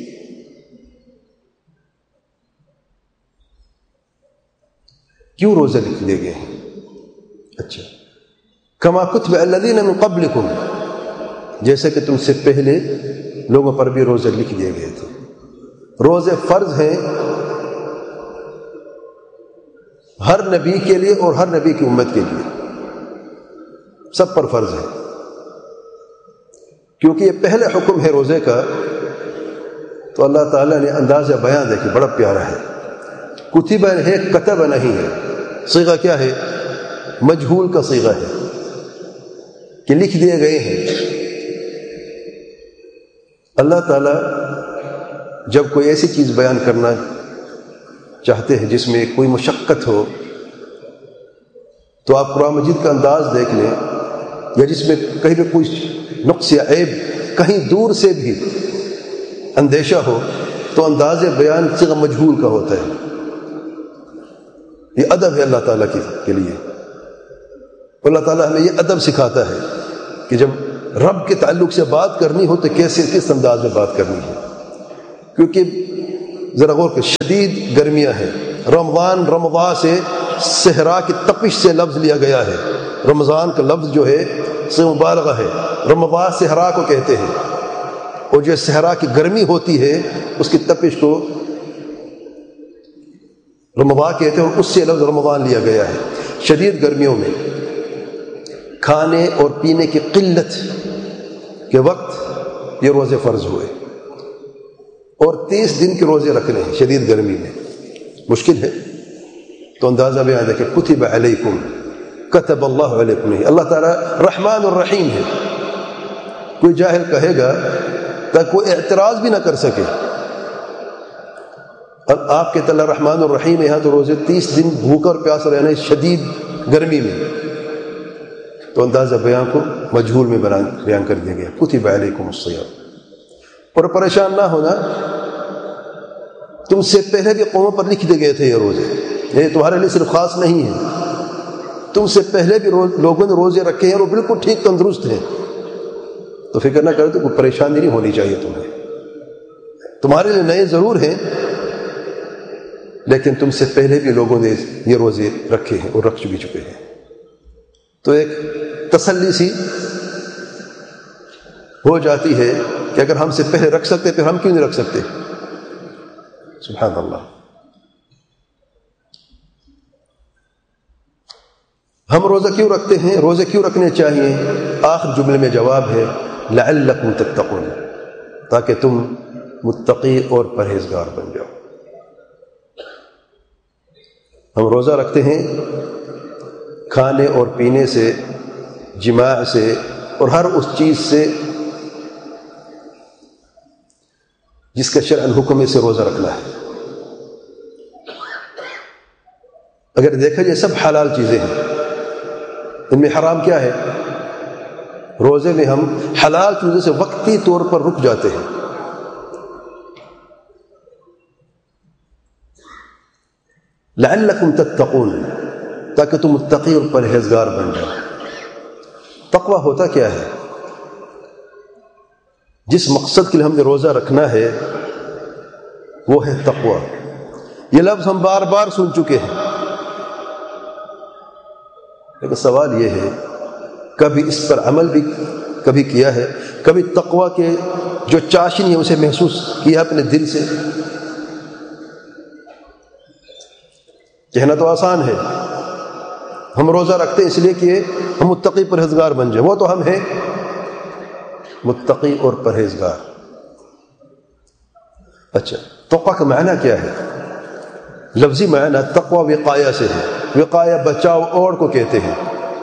کیوں روزے لکھ دیے گئے ہیں؟ اچھا، کما کتب الذین من قبلکم، جیسے کہ تم سے پہلے لوگوں پر بھی روزے لکھ دیے گئے تھے۔ روزے فرض ہیں ہر نبی کے لیے اور ہر نبی کی امت کے لیے، سب پر فرض ہے، کیونکہ یہ پہلے حکم ہے روزے کا۔ تو اللہ تعالیٰ نے انداز بیان دیکھیں بڑا پیارا ہے، کتب ہے، کتب نہیں ہے۔ صیغہ کیا ہے؟ مجہول کا صیغہ ہے کہ لکھ دیے گئے ہیں۔ اللہ تعالیٰ جب کوئی ایسی چیز بیان کرنا چاہتے ہیں جس میں کوئی مشقت ہو، تو آپ قرآن مجید کا انداز دیکھ لیں، یا جس میں کہیں بھی کوئی نقص یا عیب کہیں دور سے بھی اندیشہ ہو، تو انداز بیان صیغہ مجہول کا ہوتا ہے۔ یہ ادب ہے اللہ تعالیٰ کے لیے۔ اللہ تعالیٰ ہمیں یہ ادب سکھاتا ہے کہ جب رب کے تعلق سے بات کرنی ہو تو کیسے کس انداز میں بات کرنی ہے. کیونکہ ذرا غور کہ شدید گرمیاں ہیں. رمضان رمضان سے صحرا کی تپش سے لفظ لیا گیا ہے. رمضان کا لفظ جو ہے سے مبالغہ ہے. رمضان صحرا کو کہتے ہیں، اور جو صحرا کی گرمی ہوتی ہے اس کی تپش کو رمضان کہتے ہیں، اور اس سے لفظ رمضان لیا گیا ہے. شدید گرمیوں میں کھانے اور پینے کی قلت کے وقت یہ روزے فرض ہوئے، اور تیس دن کے روزے رکھنے ہیں شدید گرمی میں. مشکل ہے تو اندازہ بھی آئے کہ کتب علیکم، کتب اللہ علیکم نہیں. اللہ تعالیٰ رحمان الرحیم ہے. کوئی جاہل کہے گا تاکہ کوئی اعتراض بھی نہ کر سکے. اب آپ کے تعالیٰ رحمان الرحیم یہاں تو روزے تیس دن بھوکا اور پیاس رہنا شدید گرمی میں، تو اندازہ بیان کو مجہول میں بیان کر دیا گیا. کتب علیکم الصیام. اور پریشان نہ ہونا، تم سے پہلے بھی قوموں پر لکھ دیے گئے تھے یہ روزے، یہ تمہارے لیے صرف خاص نہیں ہے. تم سے پہلے بھی روز لوگوں نے روزے رکھے ہیں اور وہ بالکل ٹھیک تندرست ہیں. تو فکر نہ کرو تو کوئی پریشانی نہیں ہونی چاہیے تمہیں. تمہارے لیے نئے ضرور ہیں، لیکن تم سے پہلے بھی لوگوں نے یہ روزے رکھے ہیں اور رکھ چکے چکے ہیں. تو ایک تسلی سی ہو جاتی ہے کہ اگر ہم سے پہلے رکھ سکتے پھر ہم کیوں نہیں رکھ سکتے. سبحان اللہ. ہم روزہ کیوں رکھتے ہیں، روزے کیوں رکھنے چاہیے؟ آخر جملے میں جواب ہے لعلکم تتقون، تاکہ تم متقی اور پرہیزگار بن جاؤ. ہم روزہ رکھتے ہیں کھانے اور پینے سے، جماع سے، اور ہر اس چیز سے جس کا شرعاً حکم سے روزہ رکھنا ہے. اگر دیکھا جائے سب حلال چیزیں ہیں، ان میں حرام کیا ہے؟ روزے میں ہم حلال چیزوں سے وقتی طور پر رک جاتے ہیں. لعلکم تتقون، تاکہ تم متقی اور پرہیزگار بن جاؤ. تقوی ہوتا کیا ہے؟ جس مقصد کے لیے ہم نے روزہ رکھنا ہے وہ ہے تقوی. یہ لفظ ہم بار بار سن چکے ہیں، لیکن سوال یہ ہے کبھی اس پر عمل بھی کبھی کیا ہے؟ کبھی تقوی کے جو چاشنی ہے اسے محسوس کیا اپنے دل سے؟ کہنا تو آسان ہے، ہم روزہ رکھتے ہیں اس لیے کہ ہم متقی پرہیزگار بن جائیں. وہ تو ہم ہیں متقی اور پرہیزگار. اچھا، تقوی کا معنی کیا ہے؟ لفظی معنی تقوی وقایہ سے ہے. وقایہ بچاؤ اور کو کہتے ہیں.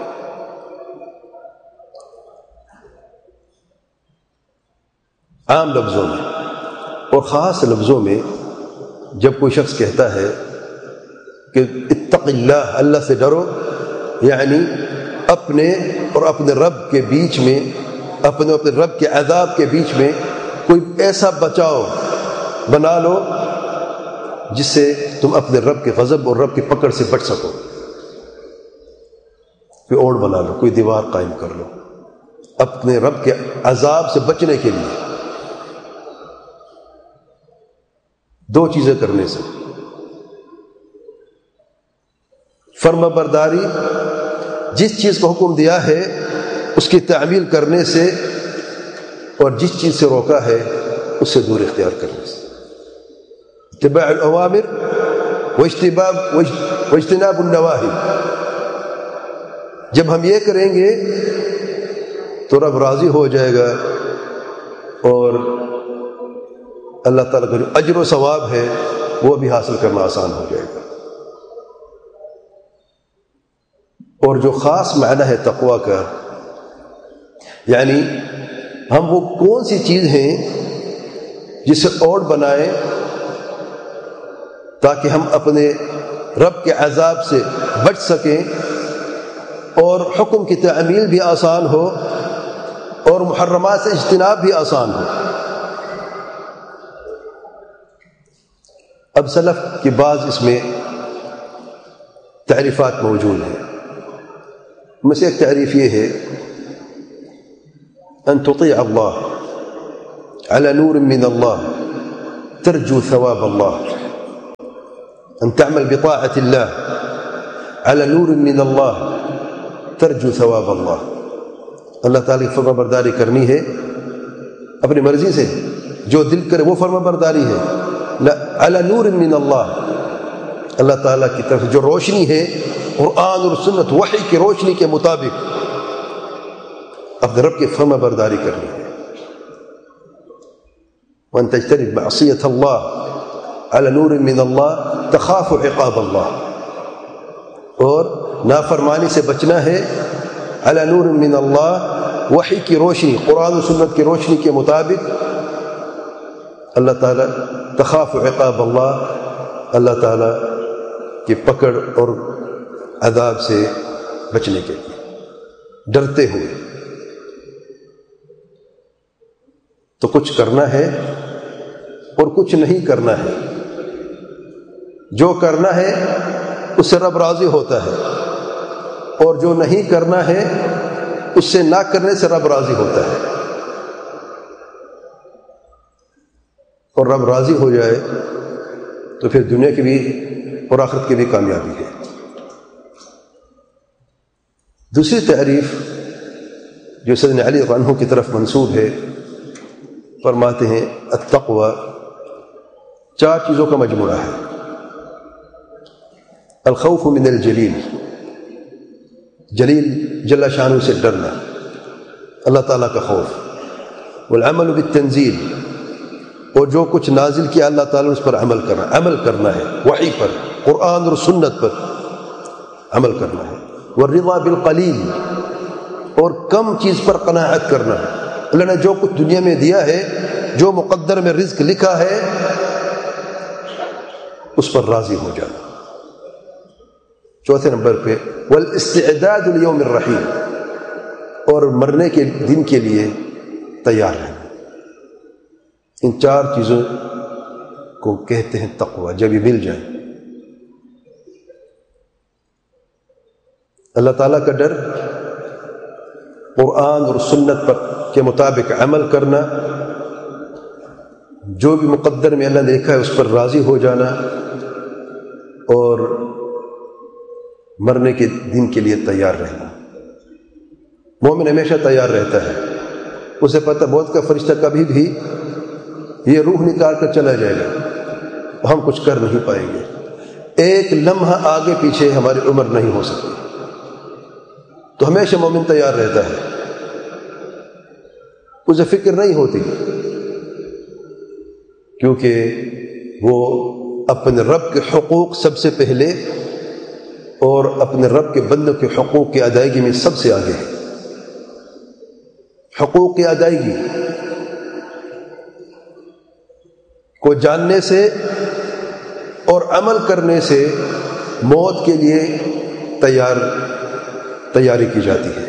عام لفظوں میں اور خاص لفظوں میں جب کوئی شخص کہتا ہے کہ اتق اللہ، اللہ سے ڈرو، یعنی اپنے اور اپنے رب کے بیچ میں، اپنے اپنے رب کے عذاب کے بیچ میں کوئی ایسا بچاؤ بنا لو جس سے تم اپنے رب کے غضب اور رب کی پکڑ سے بچ سکو. کوئی اوڑ بنا لو، کوئی دیوار قائم کر لو اپنے رب کے عذاب سے بچنے کے لیے. دو چیزیں کرنے سے، فرما برداری، جس چیز کا حکم دیا ہے اس کی تعمیل کرنے سے، اور جس چیز سے روکا ہے اس سے دور اختیار کرنے سے. اتباع الاوامر واجتناب واجتناب النواہی. جب ہم یہ کریں گے تو رب راضی ہو جائے گا، اور اللہ تعالیٰ کا جو اجر و ثواب ہے وہ بھی حاصل کرنا آسان ہو جائے گا. اور جو خاص معنی ہے تقوی کا، یعنی ہم وہ کون سی چیز ہیں جسے اوڑ بنائیں تاکہ ہم اپنے رب کے عذاب سے بچ سکیں اور حکم کی تعمیل بھی آسان ہو اور محرمات سے اجتناب بھی آسان ہو. اب سلف کی بعض اس میں تعریفات موجود ہیں. میں سے ایک تعریف یہ ہے ان تطیع اللہ على نور من اللہ ترجو ثواب اللہ، ان تعمل بطاعة اللہ على نور من اللہ ترجو ثواب اللہ. اللہ تعالیٰ کی فرما برداری کرنی ہے اپنی مرضی سے، جو دل کرے وہ فرما برداری ہے. علی نور من اللہ، اللہ تعالیٰ کی طرف جو روشنی ہے قرآن اور سنت وحی کی روشنی کے مطابق اپنے رب کی فرما برداری کرنی ہے. وَأَن تَجْتَنِبْ مَعْصِيَةَ اللَّهِ عَلَى نُورٍ مِّنَ اللَّهِ تَخَافُ عِقَابَ اللَّهِ، اور نافرمانی سے بچنا ہے عَلَى نُورٍ مِّنَ اللَّهِ، وحی کی روشنی قرآن و سنت کی روشنی کے مطابق اللہ تعالیٰ تخاف عقاب اللہ، اللہ تعالیٰ کی پکڑ اور عذاب سے بچنے کے لیے ڈرتے ہوئے. تو کچھ کرنا ہے اور کچھ نہیں کرنا ہے. جو کرنا ہے اس سے رب راضی ہوتا ہے، اور جو نہیں کرنا ہے اس سے نہ کرنے سے رب راضی ہوتا ہے. اور رب راضی ہو جائے تو پھر دنیا کی بھی اور آخرت کی بھی کامیابی ہے. دوسری تعریف جو سیدنا علی رضی اللہ عنہ کی طرف منسوب ہے، فرماتے ہیں التقوی چار چیزوں کا مجموعہ ہے. الخوف من الجلیل، جلیل جل شانہ سے ڈرنا، اللہ تعالیٰ کا خوف. والعمل بالتنزیل، اور جو کچھ نازل کیا اللہ تعالیٰ نے اس پر عمل کرنا عمل کرنا ہے، وحی پر قرآن اور سنت پر عمل کرنا ہے. والرضا بالقلیل، اور کم چیز پر قناعت کرنا ہے. اللہ نے جو کچھ دنیا میں دیا ہے، جو مقدر میں رزق لکھا ہے، اس پر راضی ہو جانا. چوتھے نمبر پہ والاستعداد لیوم الرحیل، اور مرنے کے دن کے لیے تیار رہنا. ان چار چیزوں کو کہتے ہیں تقوی. جب یہ مل جائے، اللہ تعالیٰ کا ڈر، قرآن اور سنت پر کے مطابق عمل کرنا، جو بھی مقدر میں اللہ نے لکھا ہے اس پر راضی ہو جانا، اور مرنے کے دن کے لیے تیار رہنا. مومن ہمیشہ تیار رہتا ہے، اسے پتہ موت کا فرشتہ کبھی بھی یہ روح نکال کر چلا جائے گا، ہم کچھ کر نہیں پائیں گے. ایک لمحہ آگے پیچھے ہماری عمر نہیں ہو سکتی. تو ہمیشہ مومن تیار رہتا ہے، اسے فکر نہیں ہوتی، کیونکہ وہ اپنے رب کے حقوق سب سے پہلے اور اپنے رب کے بندوں کے حقوق کی ادائیگی میں سب سے آگے ہے. حقوق کی ادائیگی کو جاننے سے اور عمل کرنے سے موت کے لیے تیار تیاری کی جاتی ہے.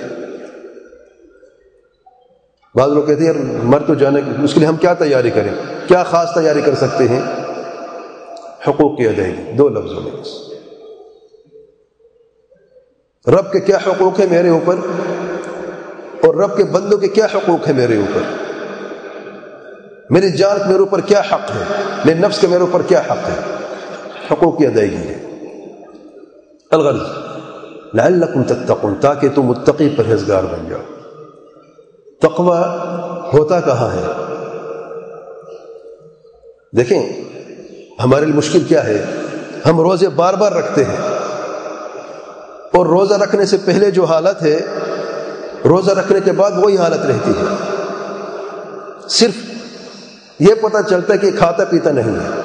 بعض لوگ کہتے ہیں یار مر تو جانے، اس کے لیے ہم کیا تیاری کریں؟ کیا خاص تیاری کر سکتے ہیں؟ حقوق کی ادائیگی. دو لفظوں میں بس. رب کے کیا حقوق ہیں میرے اوپر، اور رب کے بندوں کے کیا حقوق ہیں میرے اوپر. میری جان میرے اوپر کیا حق ہے، میرے نفس کے میرے اوپر کیا حق ہے. حقوق کی ادائیگی ہے. الغرض لعلکم تتقون، تاکہ تم متقی پرہیزگار بن جاؤ. تقوی ہوتا کہاں ہے؟ دیکھیں ہمارے لیے مشکل کیا ہے، ہم روزے بار بار رکھتے ہیں، اور روزہ رکھنے سے پہلے جو حالت ہے روزہ رکھنے کے بعد وہی حالت رہتی ہے. صرف یہ پتہ چلتا ہے کہ کھاتا پیتا نہیں ہے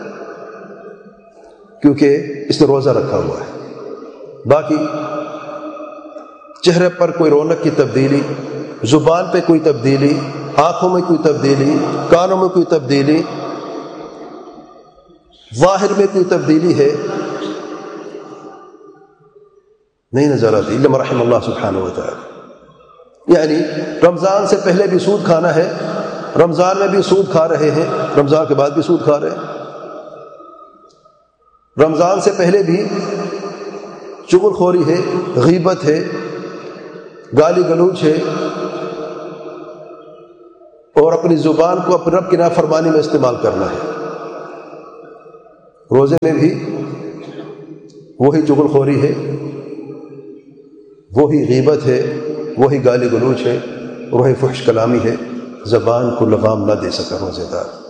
کیونکہ اس نے روزہ رکھا ہوا ہے. باقی چہرے پر کوئی رونق کی تبدیلی، زبان پہ کوئی تبدیلی، آنکھوں میں کوئی تبدیلی، کانوں میں کوئی تبدیلی، ظاہر میں کوئی تبدیلی ہے نہیں نظر آتی الا من رحم اللہ سبحانہ و تعالی. یعنی رمضان سے پہلے بھی سود کھانا ہے، رمضان میں بھی سود کھا رہے ہیں، رمضان کے بعد بھی سود کھا رہے ہیں. رمضان سے پہلے بھی چغل خوری ہے، غیبت ہے، گالی گلوچ ہے، اور اپنی زبان کو اپنے رب کی نافرمانی میں استعمال کرنا ہے۔ روزے میں بھی وہی چغل خوری ہے، وہی غیبت ہے، وہی گالی گلوچ ہے، وہی فحش کلامی ہے۔ زبان کو لگام نہ دے سکا روزے دار۔